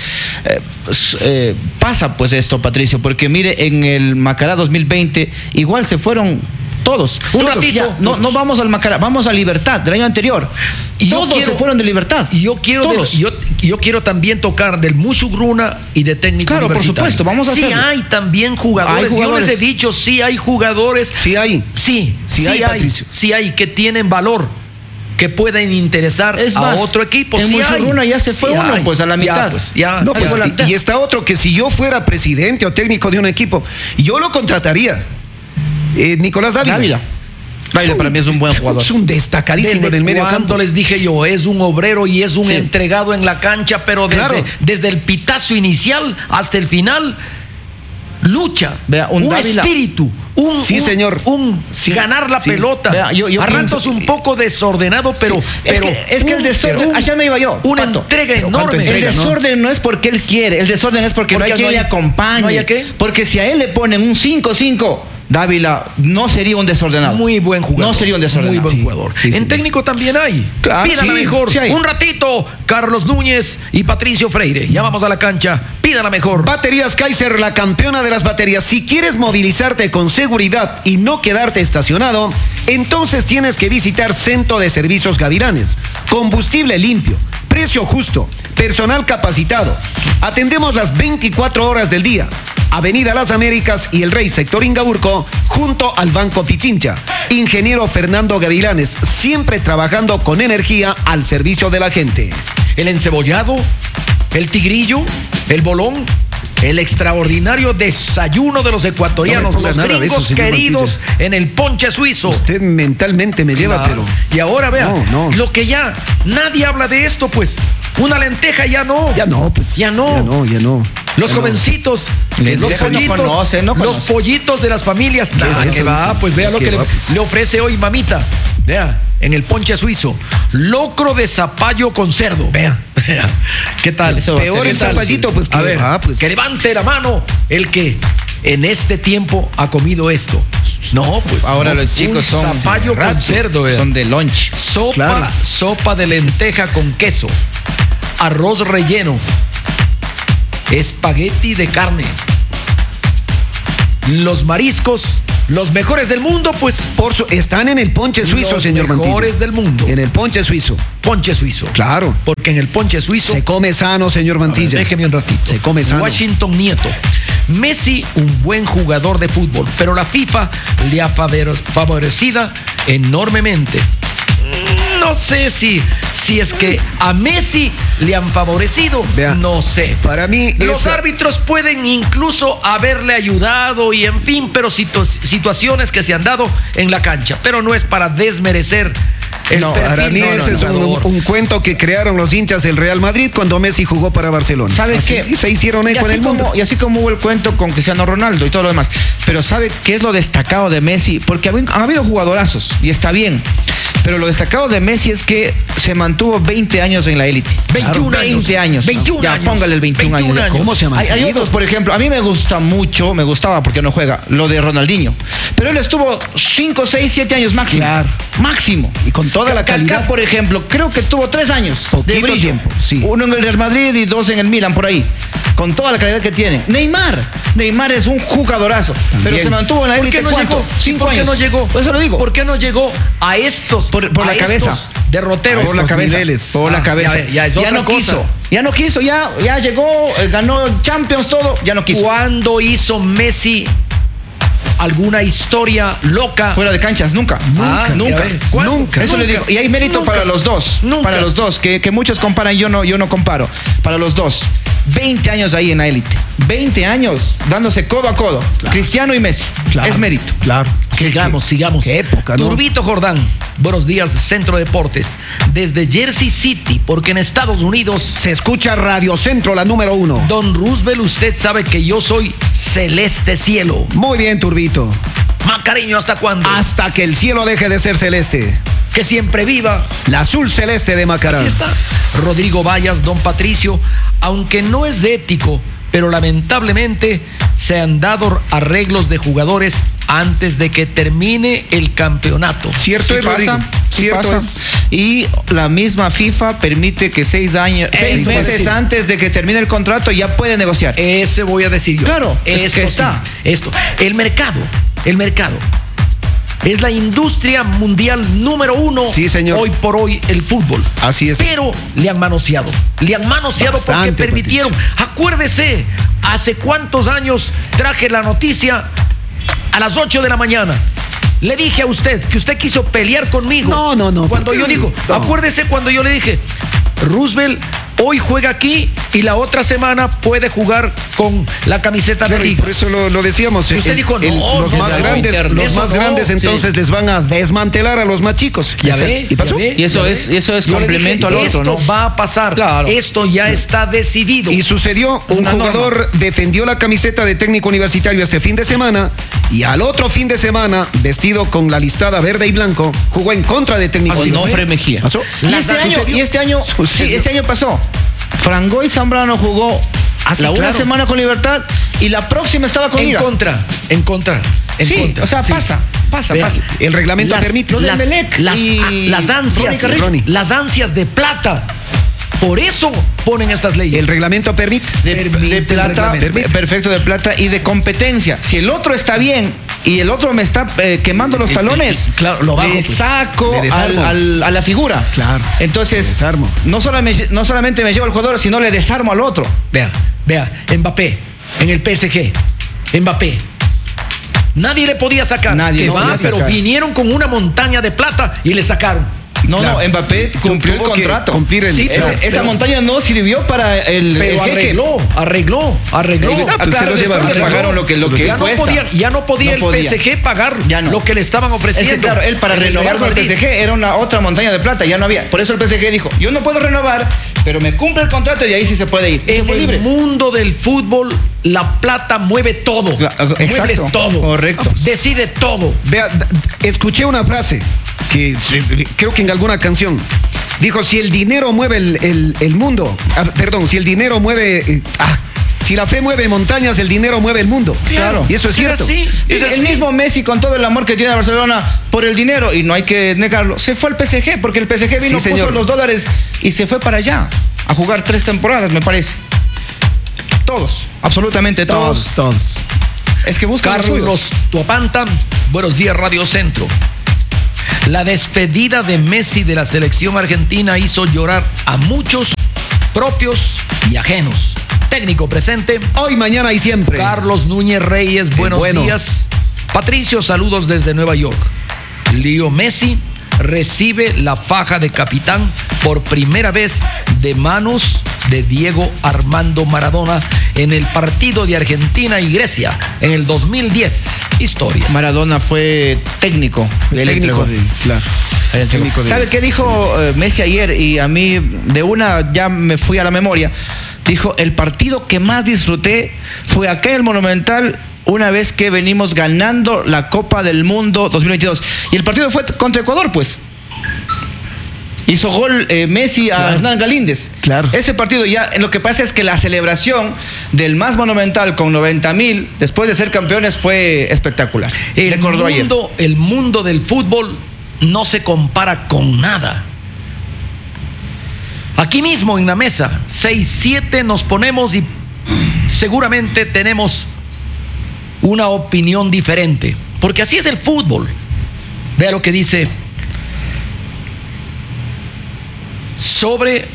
S7: Pasa pues esto, Patricio, porque mire, en el Macará 2020 igual se fueron todos.
S5: Un ratito.
S7: Ya, no vamos al Macará, vamos a Libertad del año anterior.
S5: Y yo
S7: Todos
S5: quiero-
S7: se fueron de Libertad.
S5: Y yo quiero,
S7: Todos.
S5: yo quiero también tocar del Mushugruna y de técnico
S7: Claro, por
S5: universitario.
S7: supuesto, vamos a
S5: Sí
S7: hacerlo.
S5: hay también jugadores.
S7: Hay jugadores.
S5: Yo les he dicho, sí hay jugadores.
S6: Sí hay.
S5: Sí hay,
S6: Patricio.
S5: sí hay que tienen valor, que pueden interesar
S7: Es
S5: a
S7: más,
S5: otro equipo.
S7: en
S5: Sí
S7: Mushugruna
S5: hay.
S7: ya se fue
S5: Sí
S7: uno,
S5: hay.
S7: pues, a la mitad.
S5: Ya,
S6: No, pues,
S7: fue la mitad.
S6: y está otro que si yo fuera presidente o técnico de un equipo, yo lo contrataría. Nicolás Dávila.
S7: Dávila para mí es un buen jugador.
S6: Es un destacadísimo
S5: Desde
S6: en el medio
S5: cuando
S6: campo.
S5: les dije yo, es un obrero y es un
S7: Sí.
S5: entregado en la cancha, pero
S6: Claro.
S5: desde el pitazo inicial hasta el final, lucha,
S7: Vea, un Dávila.
S5: espíritu,
S6: Sí, señor. Sí,
S5: ganar la
S6: sí.
S5: pelota.
S7: Vea, yo
S5: a
S7: pienso
S5: ratos un poco desordenado, pero,
S7: Sí.
S5: pero
S7: es que el desorden, allá me iba yo,
S5: una
S7: Pato.
S5: entrega
S6: Pero ¿cuánto
S5: enorme.
S6: entrega,
S7: El
S6: no?
S7: desorden no es porque él quiere, el desorden es porque no hay
S5: Porque
S7: quien
S5: no
S7: le
S5: hay-
S7: acompañe.
S5: ¿no hay a qué?
S7: Porque si a él le ponen un 5-5, Dávila no sería un desordenado.
S5: Muy buen jugador.
S7: No sería un desordenado.
S5: Muy buen
S6: Sí,
S5: jugador.
S6: sí,
S5: en
S6: sí.
S5: técnico también hay.
S7: Claro,
S5: Pídala
S7: sí,
S5: mejor.
S7: sí hay.
S5: Un ratito, Carlos Núñez y Patricio Freire. Ya vamos a la cancha. Pídala mejor.
S6: Baterías Kaiser, la campeona de las baterías. Si quieres movilizarte con seguridad y no quedarte estacionado, entonces tienes que visitar Centro de Servicios Gavilanes. Combustible limpio, precio justo, personal capacitado. Atendemos las 24 horas del día. Avenida Las Américas y El Rey, sector Ingaurco, junto al Banco Pichincha. Ingeniero Fernando Gavilanes, siempre trabajando con energía al servicio de la gente.
S5: El encebollado, el tigrillo, el bolón, el extraordinario desayuno de los ecuatorianos,
S6: No me ponga
S5: los
S6: nada de eso,
S5: gringos
S6: señor
S5: queridos en el ponche suizo.
S6: Usted mentalmente me lleva,
S5: Claro.
S6: pero...
S5: Y ahora vea,
S6: No.
S5: lo que ya nadie habla de esto, pues. Una lenteja ya no.
S6: Ya no, pues.
S5: Ya no.
S6: Ya no.
S5: Los
S6: Ya no.
S5: jovencitos,
S7: Les
S5: los
S7: dejan, no
S5: pollitos,
S7: conocen, no
S5: los
S7: conocen.
S5: pollitos de las familias. Nada,
S6: es
S5: que
S6: eso?
S5: va,
S6: Dice.
S5: pues vea lo
S6: ¿Qué
S5: que le,
S6: va, pues?
S5: le ofrece hoy mamita. Vea, en el ponche suizo. Locro de zapallo con cerdo. Vea. ¿Qué tal?
S7: Eso va a ser
S6: Peor el
S7: el tal,
S6: zapallito, pues,
S5: A
S6: que
S5: ver,
S6: va, pues.
S5: que levante la mano el que en este tiempo ha comido esto. No, pues.
S7: Ahora
S5: no,
S7: los chicos
S5: un
S7: son
S5: zapallo con cerdo,
S7: son de lunch.
S5: Sopa de lenteja con queso, arroz relleno, espagueti de carne. Los mariscos, los mejores del mundo, pues.
S6: Están en el ponche suizo, señor Mantilla.
S5: Los mejores del mundo.
S6: En el ponche suizo.
S5: Ponche suizo.
S6: Claro.
S5: Porque en el ponche suizo
S6: se come sano, señor Mantilla.
S5: Déjeme un ratito.
S6: Se come sano.
S5: Washington Nieto. Messi, un buen jugador de fútbol, pero la FIFA le ha favorecido enormemente. No sé si es que a Messi le han favorecido.
S6: Vea,
S5: no sé.
S6: Para mí,
S5: los árbitros pueden incluso haberle ayudado y en fin, pero situaciones que se han dado en la cancha. Pero no es para desmerecer el perfil.
S6: Para mí ese es un cuento que crearon los hinchas del Real Madrid cuando Messi jugó para Barcelona.
S7: ¿Sabe qué?
S6: Y se hicieron ahí con el mundo.
S7: Y así como hubo el cuento con Cristiano Ronaldo y todo lo demás. Pero ¿sabe qué es lo destacado de Messi? Porque han habido jugadorazos y está bien. Pero lo destacado de Messi es que se mantuvo 20 años en la élite.
S5: 21
S7: años.
S5: 21
S7: ya,
S5: años.
S7: póngale el 21 años.
S6: ¿Cómo se ha mantenido?
S7: Hay otros, por ejemplo, a mí me gustaba porque no juega, lo de Ronaldinho. Pero él estuvo 5, 6, 7 años máximo.
S6: Claro.
S7: Máximo.
S6: Y con toda la calidad.
S7: Kaká, por ejemplo, creo que tuvo 3 años
S6: Poquito
S7: de brillo.
S6: tiempo, sí.
S7: 1 en el Real Madrid y 2 en el Milan, por ahí. Con toda la calidad que tiene. Neymar es un jugadorazo.
S6: También.
S7: Pero se mantuvo en la élite.
S5: ¿Por qué no
S7: ¿cuánto?
S5: llegó?
S7: 5
S5: ¿Por qué
S7: años.
S5: no llegó?
S7: Eso lo digo.
S5: ¿Por qué no llegó a estos?
S7: Por la cabeza.
S5: Derroteros.
S6: Por la cabeza.
S7: Por la cabeza.
S5: Ya es otra
S7: no
S5: cosa.
S7: quiso. Ya llegó, ganó Champions, todo. Ya no quiso.
S5: ¿Cuándo hizo Messi alguna historia loca?
S7: Fuera de canchas, nunca.
S5: Nunca.
S6: Nunca.
S7: Eso le digo. Y hay mérito
S5: Nunca.
S7: para los dos.
S5: Nunca.
S7: Para los dos. Que muchos comparan, yo no comparo. Para los dos. 20 años ahí en la élite. 20 años dándose codo a codo.
S6: Claro.
S7: Cristiano y Messi.
S6: Claro.
S7: Es mérito.
S6: Claro.
S5: Sigamos.
S6: Qué época, ¿no?
S5: Turbito Jordán, buenos días, Centro Deportes. Desde Jersey City, porque en Estados Unidos,
S6: Se escucha Radio Centro, la número 1.
S5: Don Roosevelt, usted sabe que yo soy celeste cielo.
S6: Muy bien, Turbito.
S5: Cariño, ¿hasta cuándo?
S6: Hasta que el cielo deje de ser celeste.
S5: Que siempre viva.
S6: La azul celeste de Macará.
S5: Así está. Rodrigo Vallas, Don Patricio, aunque no es ético, pero lamentablemente se han dado arreglos de jugadores antes de que termine el campeonato.
S6: Cierto
S7: Sí
S6: es, Rodrigo. Cierto
S7: pasa.
S6: es.
S7: Y la misma FIFA permite que 6 meses
S5: sí.
S7: antes de que termine el contrato ya puede negociar.
S5: Ese voy a decir yo.
S7: Claro, es
S5: Esto
S7: que
S5: sí,
S7: está.
S5: Esto. El mercado. Es la industria mundial número 1.
S6: Sí, señor.
S5: Hoy por hoy, el fútbol.
S6: Así es.
S5: Pero le han manoseado.
S6: Bastante,
S5: porque permitieron. Acuérdese, hace cuántos años traje la noticia a las 8 de la mañana. Le dije a usted que usted quiso pelear conmigo.
S6: No.
S5: Cuando
S6: ¿por
S5: yo
S6: qué?
S5: digo,
S6: No.
S5: acuérdese cuando yo le dije, Roosevelt hoy juega aquí y la otra semana puede jugar con la camiseta de
S6: Claro, y
S5: Liga.
S6: por eso lo decíamos.
S5: Y usted dijo,
S6: los
S5: no,
S6: más
S5: no,
S6: grandes,
S5: Internet,
S6: los
S5: eso
S6: más
S5: no,
S6: grandes, entonces
S5: sí.
S6: les van a desmantelar a los más chicos.
S5: Ya ve,
S6: ¿Y pasó?
S5: ya ve,
S7: Y eso
S5: ya
S7: es-
S5: ve.
S7: eso es
S5: Yo le
S7: complemento
S5: dije,
S7: al otro,
S5: esto
S7: ¿no?
S5: va a pasar.
S7: Claro.
S5: Esto ya está decidido.
S6: Y sucedió, un
S7: una
S6: jugador defendió la camiseta de técnico universitario este fin de semana y al otro fin de semana, vestido con la listada verde y blanco, jugó en contra de técnico
S7: Onofre
S6: universitario.
S7: Mejía.
S6: ¿Pasó?
S7: Y este año pasó. Frangoy Zambrano jugó
S6: sí,
S7: una
S6: claro.
S7: semana con Libertad y la próxima estaba con
S5: en
S7: Liga.
S5: contra.
S7: Sí, o sea,
S5: Sí.
S7: pasa.
S5: Vea,
S6: El reglamento permite.
S7: Las- las
S5: ansias,
S6: Ronnie.
S5: las ansias de plata. Por eso ponen estas leyes.
S6: El reglamento permite.
S7: de
S5: Permite el
S7: plata,
S5: reglamento.
S7: perfecto, de plata y de competencia. Si el otro está bien y el otro me está quemando los talones,
S5: claro, lo bajo,
S7: le
S5: pues.
S7: saco
S6: Le desarmo.
S7: a la figura.
S6: Claro,
S7: Entonces,
S6: le desarmo.
S7: no solamente me llevo al jugador, sino le desarmo al otro.
S5: Vea, Mbappé, en el PSG. Mbappé. Nadie le podía sacar.
S7: Nadie
S5: Que
S7: no
S5: va,
S7: podía
S5: pero
S7: sacar.
S5: vinieron con una montaña de plata y le sacaron.
S7: No, Mbappé cumplió el
S6: Tuvo que
S7: contrato.
S6: cumplir el-
S5: Sí,
S7: Esa montaña no sirvió para el
S5: Pero
S7: jeque.
S5: arregló.
S6: pues se lo llevaron.
S7: le pagaron lo que
S5: ya
S7: cuesta.
S5: ya no podía
S7: No
S5: el
S7: podía.
S5: PSG pagar
S7: Ya no.
S5: lo que le estaban
S7: Es
S5: ofreciendo.
S7: que claro, él para
S5: En el
S7: renovar
S5: Real
S7: con el
S5: Madrid.
S7: PSG era una otra montaña de plata, ya no había. Por eso el PSG dijo, yo no puedo renovar, pero me cumple el contrato y de ahí sí se puede ir. Y se
S5: En
S7: fue
S5: el
S7: libre.
S5: mundo del fútbol, la plata mueve todo.
S7: Claro, exacto.
S5: Mueve todo.
S7: Correcto.
S5: Decide todo.
S6: Vea, escuché una frase que creo que en alguna canción dijo: si el dinero mueve el mundo, si el dinero mueve Si la fe mueve montañas, el dinero mueve el mundo.
S7: Claro.
S6: Y eso es cierto.
S5: Así, es
S7: El
S5: así.
S7: mismo Messi, con todo el amor que tiene a Barcelona por el dinero, y no hay que negarlo, se fue al PSG, porque el PSG vino,
S6: Sí,
S7: puso
S6: señor.
S7: los dólares y se fue para allá a jugar 3 temporadas, me parece. Todos, absolutamente todos.
S6: Todos.
S7: Es que buscan lo suyo.
S5: Carlos Tuapanta, buenos días, Radio Centro. La despedida de Messi de la selección argentina hizo llorar a muchos, propios y ajenos. Técnico presente,
S6: Hoy, mañana y siempre.
S5: Carlos Núñez Reyes, buenos días. Patricio, saludos desde Nueva York. Leo Messi recibe la faja de capitán por primera vez de manos de Diego Armando Maradona en el partido de Argentina y Grecia en el 2010. Historias.
S7: Maradona fue técnico.
S6: El técnico de, claro. El técnico de-
S7: ¿Sabe qué dijo Messi ayer? Y a mí de una ya me fui a la memoria. Dijo, el partido que más disfruté fue acá en el Monumental, una vez que venimos ganando la Copa del Mundo 2022. Y el partido fue contra Ecuador, pues. Hizo gol Messi a Hernán Galíndez.
S6: Claro.
S7: Ese partido ya, lo que pasa es que la celebración del más monumental con 90,000, después de ser campeones, fue espectacular. Recordó ayer.
S5: El mundo del fútbol no se compara con nada. Aquí mismo en la mesa, 6-7 nos ponemos y seguramente tenemos una opinión diferente. Porque así es el fútbol. Vea lo que dice sobre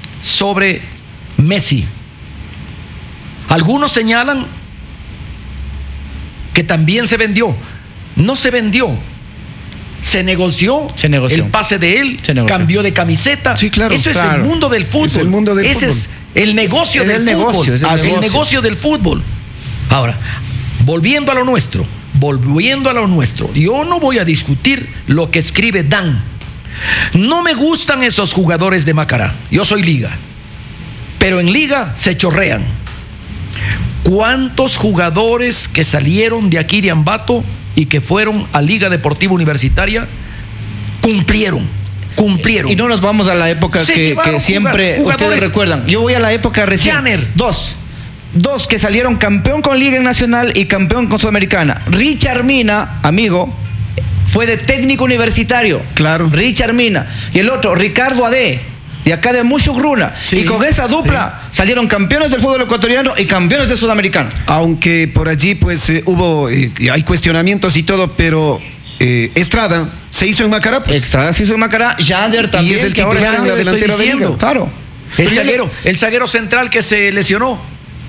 S5: Messi. Algunos señalan que también se vendió. No se vendió. Se negoció,
S7: Se negoció.
S5: el pase de él,
S7: Se negoció.
S5: cambió de camiseta.
S6: Sí, claro,
S5: Eso es
S7: claro.
S5: el mundo del fútbol.
S6: Es el mundo del
S5: Ese
S6: fútbol.
S5: es el negocio
S7: Es
S5: del
S7: el
S5: fútbol.
S7: negocio, es el
S5: El
S7: negocio.
S5: negocio del fútbol. Ahora, volviendo a lo nuestro, yo no voy a discutir lo que escribe Dan. No me gustan esos jugadores de Macará. Yo soy Liga. Pero en Liga se chorrean. ¿Cuántos jugadores que salieron de aquí de Ambato y que fueron a Liga Deportiva Universitaria cumplieron?
S7: Y no nos vamos a la época
S5: Se
S7: que
S5: llevaron
S7: siempre
S5: jugadores.
S7: ustedes recuerdan. Yo voy a la época recién.
S5: Janer.
S7: Dos que salieron campeón con Liga Nacional y campeón con Sudamericana. Richard Mina, amigo, fue de técnico universitario.
S6: Claro.
S7: Richard Mina. Y el otro, Ricardo Ade, de acá de Muchugruna.
S5: Sí.
S7: Y con esa dupla salieron campeones del fútbol ecuatoriano y campeones del Sudamericano.
S6: Aunque por allí pues hubo, hay cuestionamientos y todo, pero Estrada se hizo en Macará, pues.
S7: Estrada se hizo en Macará, Yander también.
S6: es el
S7: que ahora
S6: titular
S7: está
S6: en la
S7: le estoy
S6: delantera de
S7: diciendo.
S6: Liga.
S7: Claro.
S5: El zaguero central que se lesionó.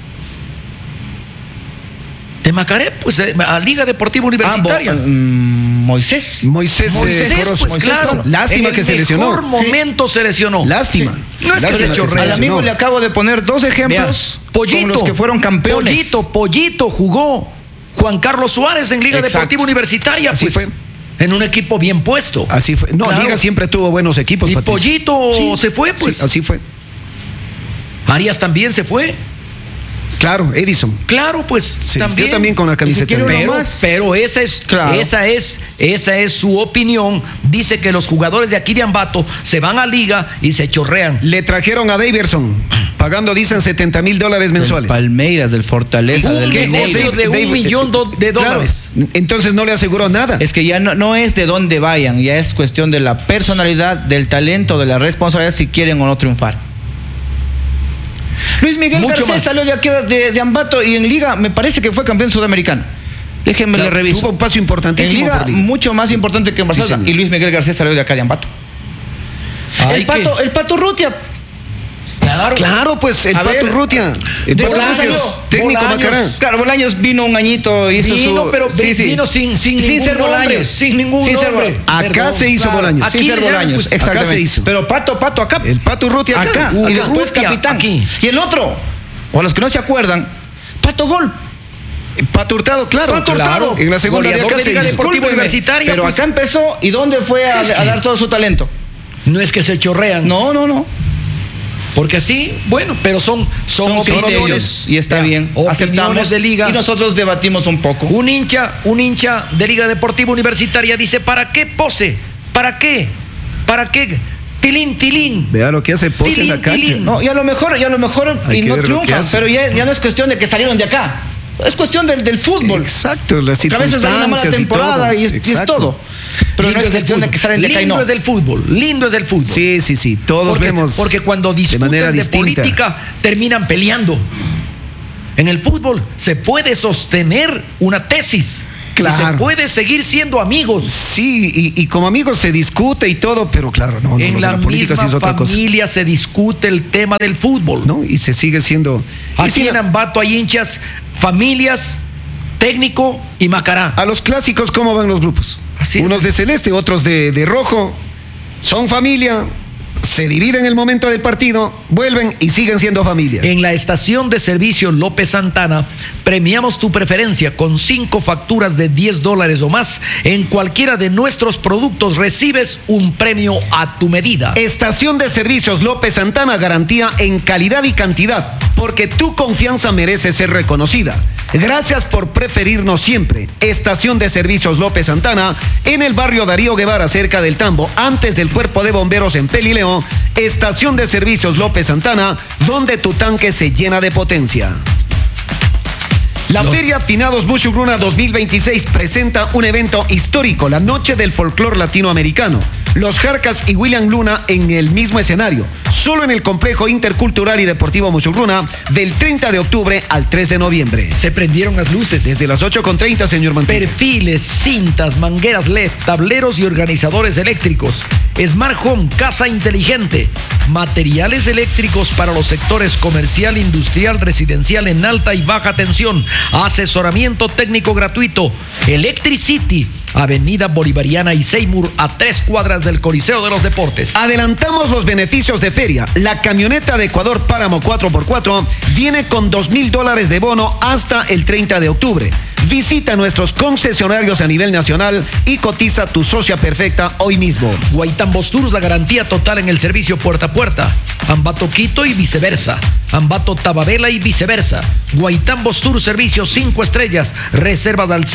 S5: De Macaré, pues a Liga Deportiva Universitaria.
S7: Moisés.
S6: Moisés
S5: Pues
S6: Moisés,
S5: claro.
S6: Lástima
S5: en
S6: que se
S5: el
S6: lesionó.
S5: mejor momento se lesionó.
S6: Lástima.
S5: No es que
S6: Lástima
S5: se chorrea.
S7: Al amigo
S6: lesionó.
S7: le acabo de poner 2 ejemplos
S5: Vea,
S7: con los que fueron campeones.
S5: Pollito jugó Juan Carlos Suárez en Liga
S7: Exacto.
S5: Deportiva Universitaria.
S6: Así
S5: Pues,
S6: fue.
S5: en un equipo bien puesto.
S6: Así fue. No,
S5: Claro.
S6: Liga siempre tuvo buenos equipos.
S5: Y
S6: Patricio.
S5: Pollito se fue, pues.
S6: Sí, así fue.
S5: Arias también se fue.
S6: Claro, Edison.
S5: Claro, pues
S6: Se vistió también con la camiseta.
S7: quiere uno
S5: Pero,
S7: más.
S5: pero esa es,
S7: Claro.
S5: esa es su opinión. Dice que los jugadores de aquí de Ambato se van a Liga y se chorrean.
S6: Le trajeron a Daverson, pagando, dicen, $70,000 mensuales.
S7: Palmeiras, del Fortaleza,
S5: Un
S7: del
S5: negocio de
S6: David-
S5: $1 millón de
S6: Claro,
S5: dólares.
S6: entonces no le aseguró nada.
S7: Es que ya no es de dónde vayan, ya es cuestión de la personalidad, del talento, de la responsabilidad, si quieren o no triunfar. Luis Miguel
S5: Mucho
S7: Garcés
S5: más.
S7: salió de aquí de Ambato y en Liga me parece que fue campeón sudamericano. Déjenme le
S6: Claro,
S7: reviso.
S6: tuvo un paso
S7: En
S6: importantísimo
S7: Liga,
S6: por Liga.
S7: mucho más importante que en Barcelona.
S6: señor.
S7: Y Luis Miguel Garcés salió de acá de Ambato.
S5: Ay,
S7: El Pato Urrutia.
S6: Claro, pues el
S7: A
S6: Pato
S7: ver,
S6: Urrutia.
S7: ¿de
S6: El Pato
S7: dónde
S6: Urrutia es
S7: salió?
S6: técnico
S5: Bolaños.
S6: Macará.
S7: Claro, Bolaños vino un añito, hizo
S5: Vino,
S7: su...
S5: pero vino sin ningún
S7: ser
S5: nombre,
S7: Bolaños.
S5: sin ningún
S7: ser
S5: nombre.
S7: Bolaños.
S6: Acá
S5: Perdón,
S6: se hizo
S5: claro.
S6: Bolaños.
S7: Sin
S5: Aquí
S7: ser
S5: le llaman,
S7: Bolaños,
S5: pues,
S7: exactamente.
S6: acá se hizo.
S7: Pero Pato acá.
S6: El Pato Urrutia
S7: Acá.
S6: acá.
S7: Y después
S5: Urrutia,
S7: capitán.
S5: aquí.
S7: Y el otro, o a los que no se acuerdan, Pato Gol.
S6: Pato Hurtado, claro.
S7: Pato
S6: Hurtado.
S7: Hurtado.
S6: En la segunda de
S5: Goleador
S6: acá
S5: de
S6: se
S5: Liga
S6: hizo.
S5: Deportiva
S7: Discúlpeme,
S5: Universitaria,
S7: pero
S5: pues.
S7: acá empezó. ¿Y dónde fue a dar todo su talento?
S5: No es que se chorrean.
S7: No.
S5: Porque sí, bueno, pero son
S7: criterios
S5: opiniones.
S7: y está
S5: Ya,
S7: bien.
S5: opiniones
S7: Aceptamos
S5: de Liga.
S7: y nosotros debatimos un poco.
S5: Un hincha de Liga Deportiva Universitaria dice, ¿para qué pose? ¿Para qué? Tilín, tilín.
S6: Vea lo que hace Pose en la cancha.
S5: Tilín.
S7: No, y a lo mejor
S6: Hay
S7: y
S6: que
S7: no
S6: ver lo que
S7: triunfan,
S6: hace.
S7: pero ya no es cuestión de que salieron de acá. Es cuestión del fútbol.
S6: Exacto, las
S7: Que a veces hay una mala
S6: circunstancias
S7: temporada y es
S6: Exacto.
S7: todo. Pero
S5: Lindo
S7: no es
S5: es el
S7: cuestión de
S5: fútbol.
S7: que salen de acá y
S5: Lindo
S7: no.
S5: es el fútbol, lindo es el fútbol.
S6: Sí, todos vemos
S5: Porque cuando
S6: de manera
S5: discuten de
S6: distinta.
S5: política, terminan peleando. En el fútbol se puede sostener una tesis.
S6: Claro.
S5: Y se puede seguir siendo amigos.
S6: Sí, y como amigos se discute y todo, pero claro, no,
S5: En la
S6: política sí
S5: misma
S6: es otra cosa.
S5: familia se discute el tema del fútbol.
S6: ¿No? Y se sigue siendo. y
S5: Aquí
S6: sí,
S5: en Ambato hay hinchas, familias, técnico y Macará.
S6: a los clásicos, ¿cómo van los grupos?
S5: Así es.
S6: Unos de celeste, otros de rojo. Son familia, se dividen el momento del partido, vuelven y siguen siendo familia.
S5: En la estación de servicio López Santana, premiamos tu preferencia con 5 facturas de $10 o más. En cualquiera de nuestros productos recibes un premio a tu medida.
S6: Estación de Servicios López Santana, garantía en calidad y cantidad, porque tu confianza merece ser reconocida. Gracias por preferirnos siempre. Estación de Servicios López Santana, en el barrio Darío Guevara, cerca del Tambo, antes del Cuerpo de Bomberos en Pelileo. Estación de Servicios López Santana, donde tu tanque se llena de potencia. La Feria Finados Muchugruna 2026 presenta un evento histórico, la Noche del Folclor Latinoamericano. Los Jarcas y William Luna en el mismo escenario, solo en el Complejo Intercultural y Deportivo Muchugruna, del 30 de octubre al 3 de noviembre.
S5: Se prendieron las luces.
S6: Desde las 8:30, señor Mantilla.
S5: Perfiles, cintas, mangueras LED, tableros y organizadores eléctricos. Smart Home, casa inteligente. Materiales eléctricos para los sectores comercial, industrial, residencial en alta y baja tensión. Asesoramiento técnico gratuito. Electricity, Avenida Bolivariana y Seymour, a 3 cuadras del Coliseo de los Deportes.
S6: Adelantamos los beneficios de feria. La camioneta de Ecuador Páramo 4x4 viene con $2,000 de bono hasta el 30 de octubre. Visita nuestros concesionarios a nivel nacional y cotiza tu socia perfecta hoy mismo.
S5: Guaitambos Tours, la garantía total en el servicio puerta a puerta. Ambato Quito y viceversa. Ambato Tababela y viceversa. Guaitambos Tours, servicio 5 estrellas. Reservas al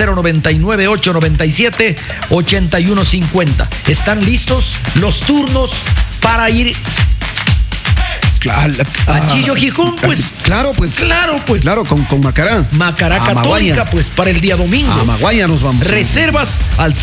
S5: 099-897-8150. ¿Están listos los turnos para ir a Chillo Gijón? Pues
S6: Claro, pues. Claro, con Macará.
S5: Macará
S6: A
S5: Católica,
S6: Maguaya.
S5: pues para el día domingo.
S6: A Maguaya nos vamos.
S5: Reservas al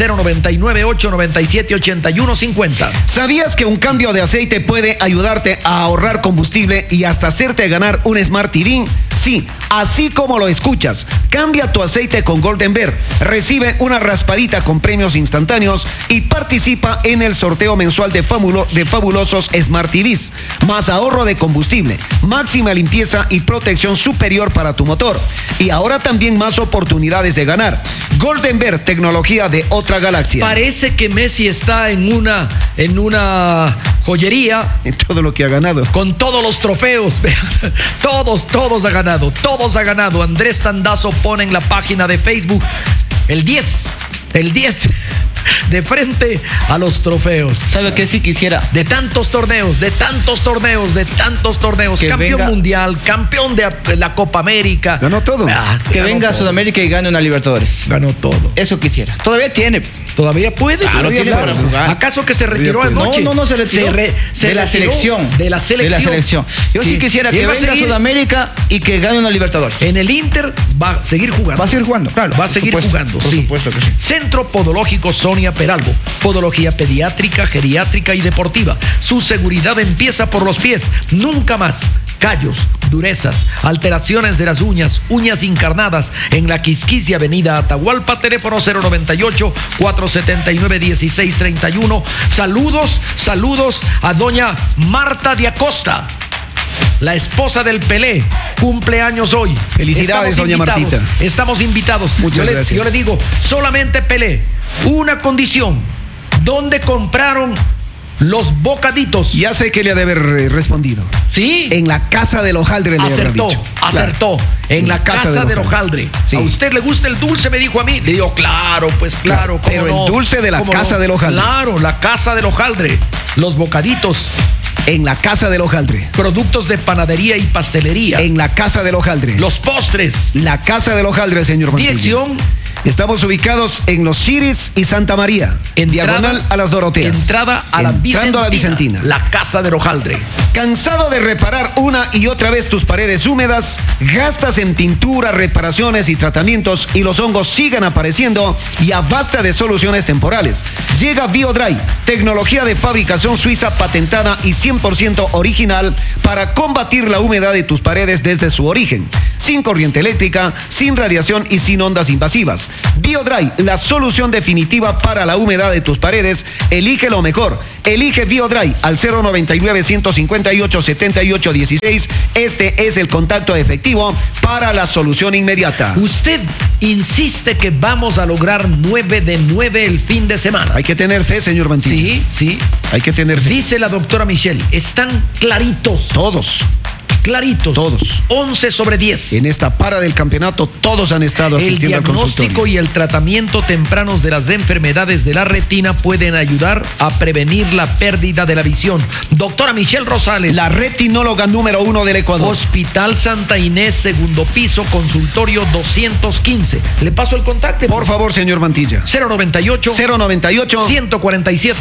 S5: 099-897-8150.
S6: ¿Sabías que un cambio de aceite puede ayudarte a ahorrar combustible y hasta hacerte ganar un Smart TV? Sí, así como lo escuchas. Cambia tu aceite con Golden Bear. Recibe una raspadita con premios instantáneos y participa en el sorteo mensual de fabulosos Smart TVs. Más ahorro de combustible, máxima limpieza y protección superior para tu motor. Y ahora también más oportunidades de ganar. Golden Bear, tecnología de otra galaxia.
S5: Parece que Messi está en una joyería
S6: En todo lo que ha ganado.
S5: con todos los trofeos. Todos ha ganado. Todos ha ganado. Andrés Tandazo pone en la página de Facebook el 10 de frente a los trofeos.
S7: ¿Sabe qué sí quisiera?
S5: De tantos torneos.
S7: Que
S5: Campeón
S7: venga-
S5: mundial, campeón de la Copa América.
S6: Ganó todo.
S7: Que
S5: Ganó
S7: venga a
S5: todo.
S7: Sudamérica y gane una Libertadores.
S5: Ganó todo.
S7: Eso quisiera. Todavía tiene.
S5: Todavía puede.
S7: Claro,
S5: todavía
S7: tiene
S5: puede.
S7: para jugar.
S5: ¿Acaso que se retiró
S6: Todavía puede.
S5: anoche?
S7: No se retiró.
S5: Se
S7: de la
S5: retiró
S7: selección.
S5: De la selección.
S7: Yo sí quisiera que
S5: Él va a
S7: venga a
S5: seguir-
S7: Sudamérica y que gane una Libertadores.
S5: En el Inter va a seguir jugando.
S7: Va a seguir jugando, claro.
S5: Va a seguir
S7: Por supuesto,
S5: jugando,
S7: por
S5: sí.
S7: supuesto que sí.
S5: Centro Podológico Sonia Peralbo. Podología pediátrica, geriátrica y deportiva. Su seguridad empieza por los pies. Nunca más. Callos, durezas, alteraciones de las uñas, uñas encarnadas en la Quisquisia, Avenida Atahualpa, teléfono 098-479-1631. Saludos a doña Marta de Acosta, la esposa del Pelé, cumpleaños hoy.
S6: Felicidades, doña Martita.
S5: Estamos invitados.
S6: Muchas gracias.
S5: Yo le digo, solamente Pelé, una condición. ¿Dónde compraron los bocaditos?
S6: Ya sé que le ha de haber respondido.
S5: Sí.
S6: En la casa del hojaldre le habrá dicho.
S5: Acertó.
S6: Claro.
S5: En la casa del hojaldre.
S6: Sí.
S5: ¿A usted le gusta el dulce? Me dijo a mí. Le digo, claro, pues claro. ¿cómo
S6: Pero
S5: no?
S6: el dulce de la
S5: ¿Cómo
S6: casa
S5: no?
S6: del hojaldre.
S5: Claro, la casa del hojaldre. Los bocaditos.
S6: En la casa del hojaldre.
S5: Productos de panadería y pastelería.
S6: En la casa del hojaldre.
S5: Los postres.
S6: La casa del hojaldre, señor Mantilla.
S5: Dirección
S6: Estamos ubicados en Los Ciris y Santa María, en diagonal a las Doroteas.
S5: Entrando a la Vicentina. La casa de Hojaldre.
S6: ¿Cansado de reparar una y otra vez tus paredes húmedas? Gastas en pintura, reparaciones y tratamientos y los hongos siguen apareciendo. Ya basta de soluciones temporales. Llega BioDry, tecnología de fabricación suiza patentada y 100% original para combatir la humedad de tus paredes desde su origen. Sin corriente eléctrica, sin radiación y sin ondas invasivas. BioDry, la solución definitiva para la humedad de tus paredes. Elige lo mejor. Elige BioDry al 099-158-7816. Este es el contacto efectivo para la solución inmediata.
S5: Usted insiste que vamos a lograr 9 de 9 el fin de semana.
S6: Hay que tener fe, señor Mantilla.
S5: Sí, sí.
S6: Hay que tener fe.
S5: Dice la doctora Michelle, están claritos.
S6: Todos.
S5: Claritos.
S6: Todos.
S5: 11 sobre 10.
S6: En esta para del campeonato, todos han estado asistiendo al consultorio.
S5: El diagnóstico y el tratamiento tempranos de las enfermedades de la retina pueden ayudar a prevenir la pérdida de la visión. Doctora Michelle Rosales.
S6: La retinóloga número 1 del Ecuador.
S5: Hospital Santa Inés, segundo piso, consultorio 215. Le paso el contacto.
S6: Por favor, señor Mantilla.
S5: 098 147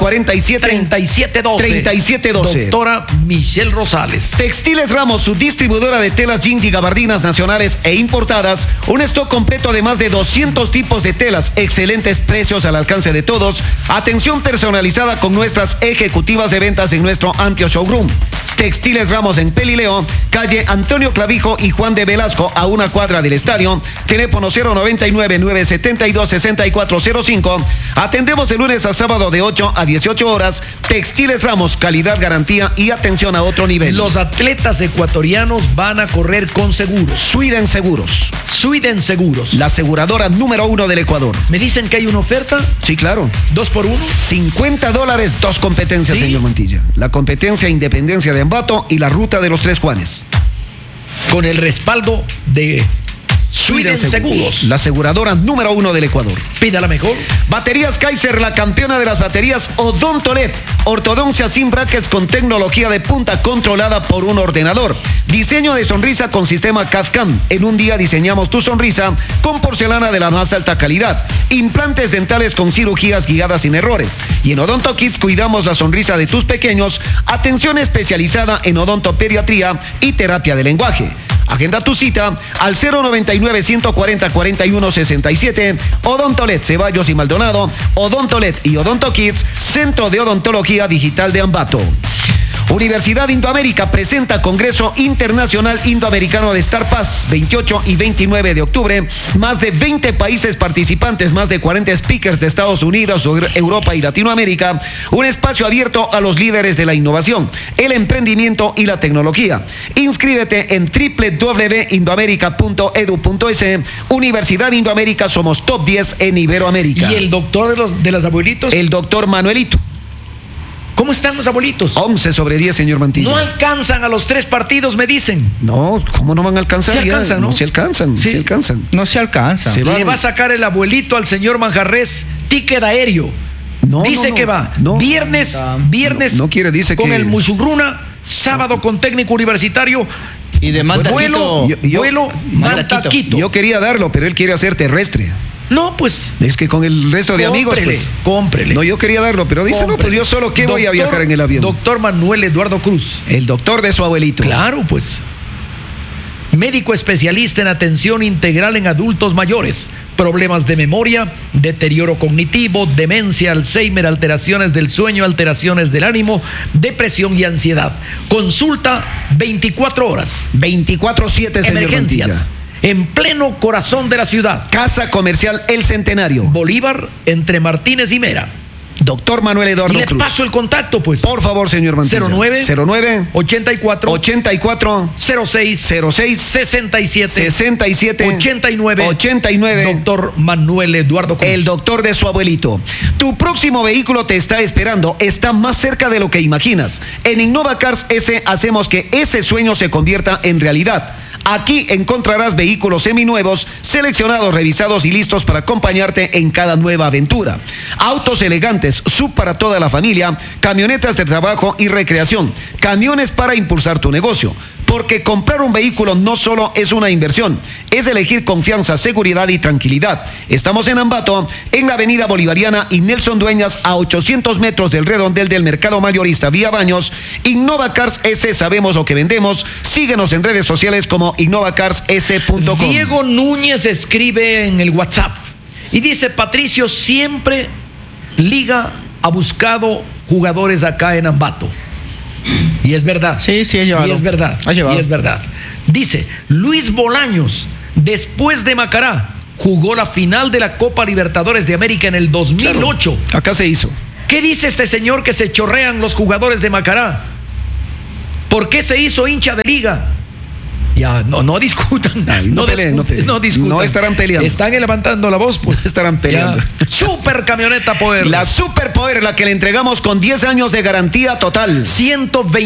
S5: 3712. Doctora Michelle Rosales.
S6: Textiles Ramos, su distribuidora de telas jeans y gabardinas nacionales e importadas. Un stock completo de más de 200 tipos de telas. Excelentes precios al alcance de todos. Atención personalizada con nuestras ejecutivas de ventas en nuestro amplio showroom. Textiles Ramos en Pelileo, calle Antonio Clavijo y Juan de Velasco, a una cuadra del estadio. Teléfono 099-972-6405. Atendemos de lunes a sábado de 8 a 18 horas. Textiles Ramos, calidad, garantía y atención a otro nivel.
S5: Los atletas ecuatorianos van a correr con seguros.
S6: Sweden Seguros.
S5: Sweden Seguros.
S6: La aseguradora número 1 del Ecuador.
S5: ¿Me dicen que hay una oferta?
S6: Sí, claro.
S5: 2 por 1.
S6: $50, 2 competencias, ¿sí? Señor Mantilla. La competencia Independencia de Ambato y la ruta de los Tres Juanes.
S5: Con el respaldo de Sweden Seguros,
S6: la aseguradora número 1 del Ecuador.
S5: Pídala mejor.
S6: Baterías Kaiser, la campeona de las baterías. Odontolet, ortodoncia sin brackets con tecnología de punta controlada por un ordenador. Diseño de sonrisa con sistema CAD/CAM. En un día diseñamos tu sonrisa con porcelana de la más alta calidad. Implantes dentales con cirugías guiadas sin errores. Y en Odonto Kids cuidamos la sonrisa de tus pequeños. Atención especializada en odontopediatría y terapia de lenguaje. Agenda tu cita al 099-140-4167. Odontolet, Ceballos y Maldonado. Odontolet y Odonto Kids, Centro de Odontología Digital de Ambato. Universidad Indoamérica presenta Congreso Internacional Indoamericano de Star Pass, 28 y 29 de octubre. Más de 20 países participantes, más de 40 speakers de Estados Unidos, Europa y Latinoamérica. Un espacio abierto a los líderes de la innovación, el emprendimiento y la tecnología. Inscríbete en www.indoamerica.edu.es. Universidad Indoamérica, somos top 10 en Iberoamérica.
S5: ¿Y el doctor de los abuelitos?
S6: El doctor Manuelito.
S5: ¿Cómo están los abuelitos?
S6: 11 sobre 10, señor Mantilla.
S5: No alcanzan a los 3 partidos, me dicen.
S6: No, ¿cómo no van a alcanzar?
S5: Se alcanzan, ¿no?
S6: No se alcanzan,
S5: sí.
S6: se alcanzan.
S7: No se alcanza.
S5: Le va a sacar el abuelito al señor Manjarres ticket aéreo.
S6: No,
S5: dice
S6: no,
S5: que va
S6: no.
S5: viernes
S6: No quiere, dice
S5: con
S6: que
S5: el Musurruna, sábado con técnico universitario.
S7: Y de Manta
S5: vuelo,
S7: Quito.
S5: vuelo Manta Quito.
S6: Yo quería darlo, pero él quiere hacer terrestre.
S5: No, pues.
S6: Es que con el resto de amigos, pues.
S5: Cómprele.
S6: No, yo quería darlo, pero dice, no, pues yo solo que voy a viajar en el avión.
S5: Doctor Manuel Eduardo Cruz.
S6: El doctor de su abuelito.
S5: Claro, pues. Médico especialista en atención integral en adultos mayores. Problemas de memoria, deterioro cognitivo, demencia, Alzheimer, alteraciones del sueño, alteraciones del ánimo, depresión y ansiedad. Consulta 24 horas.
S6: 24/7, señor
S5: Emergencias.
S6: Mantilla.
S5: En pleno corazón de la ciudad.
S6: Casa Comercial El Centenario.
S5: Bolívar, entre Martínez y Mera.
S6: Doctor Manuel Eduardo
S5: y le
S6: Cruz.
S5: paso el contacto, pues.
S6: Por favor, señor Mantilla.
S5: 09 84 06 67 89 Doctor Manuel Eduardo Cruz.
S6: El doctor de su abuelito. Tu próximo vehículo te está esperando. Está más cerca de lo que imaginas. En Innova Cars S hacemos que ese sueño se convierta en realidad. Aquí encontrarás vehículos seminuevos, seleccionados, revisados y listos para acompañarte en cada nueva aventura. Autos elegantes, sub para toda la familia, camionetas de trabajo y recreación, camiones para impulsar tu negocio. porque comprar un vehículo no solo es una inversión, es elegir confianza, seguridad y tranquilidad. Estamos en Ambato, en la avenida Bolivariana y Nelson Dueñas, a 800 metros del redondel del mercado mayorista Vía Baños. Innova Cars S, sabemos lo que vendemos. Síguenos en redes sociales como innovacars.com.
S5: Diego Núñez escribe en el WhatsApp y dice: Patricio, siempre Liga ha buscado jugadores acá en Ambato. Y es verdad.
S7: Sí, ha llevado.
S5: Y es verdad. Y es verdad. Dice: Luis Bolaños, después de Macará, jugó la final de la Copa Libertadores de América en el 2008.
S6: Claro, acá se hizo.
S5: ¿Qué dice este señor que se chorrean los jugadores de Macará? ¿Por qué se hizo hincha de Liga? Ya, no discutan.
S6: No peleen.
S5: No discutan.
S6: No estarán peleando.
S5: Están levantando la voz, pues.
S6: Estarán peleando.
S5: Ya. Super camioneta Poder.
S6: La Super Poder, la que le entregamos con 10 años de garantía total.
S5: 120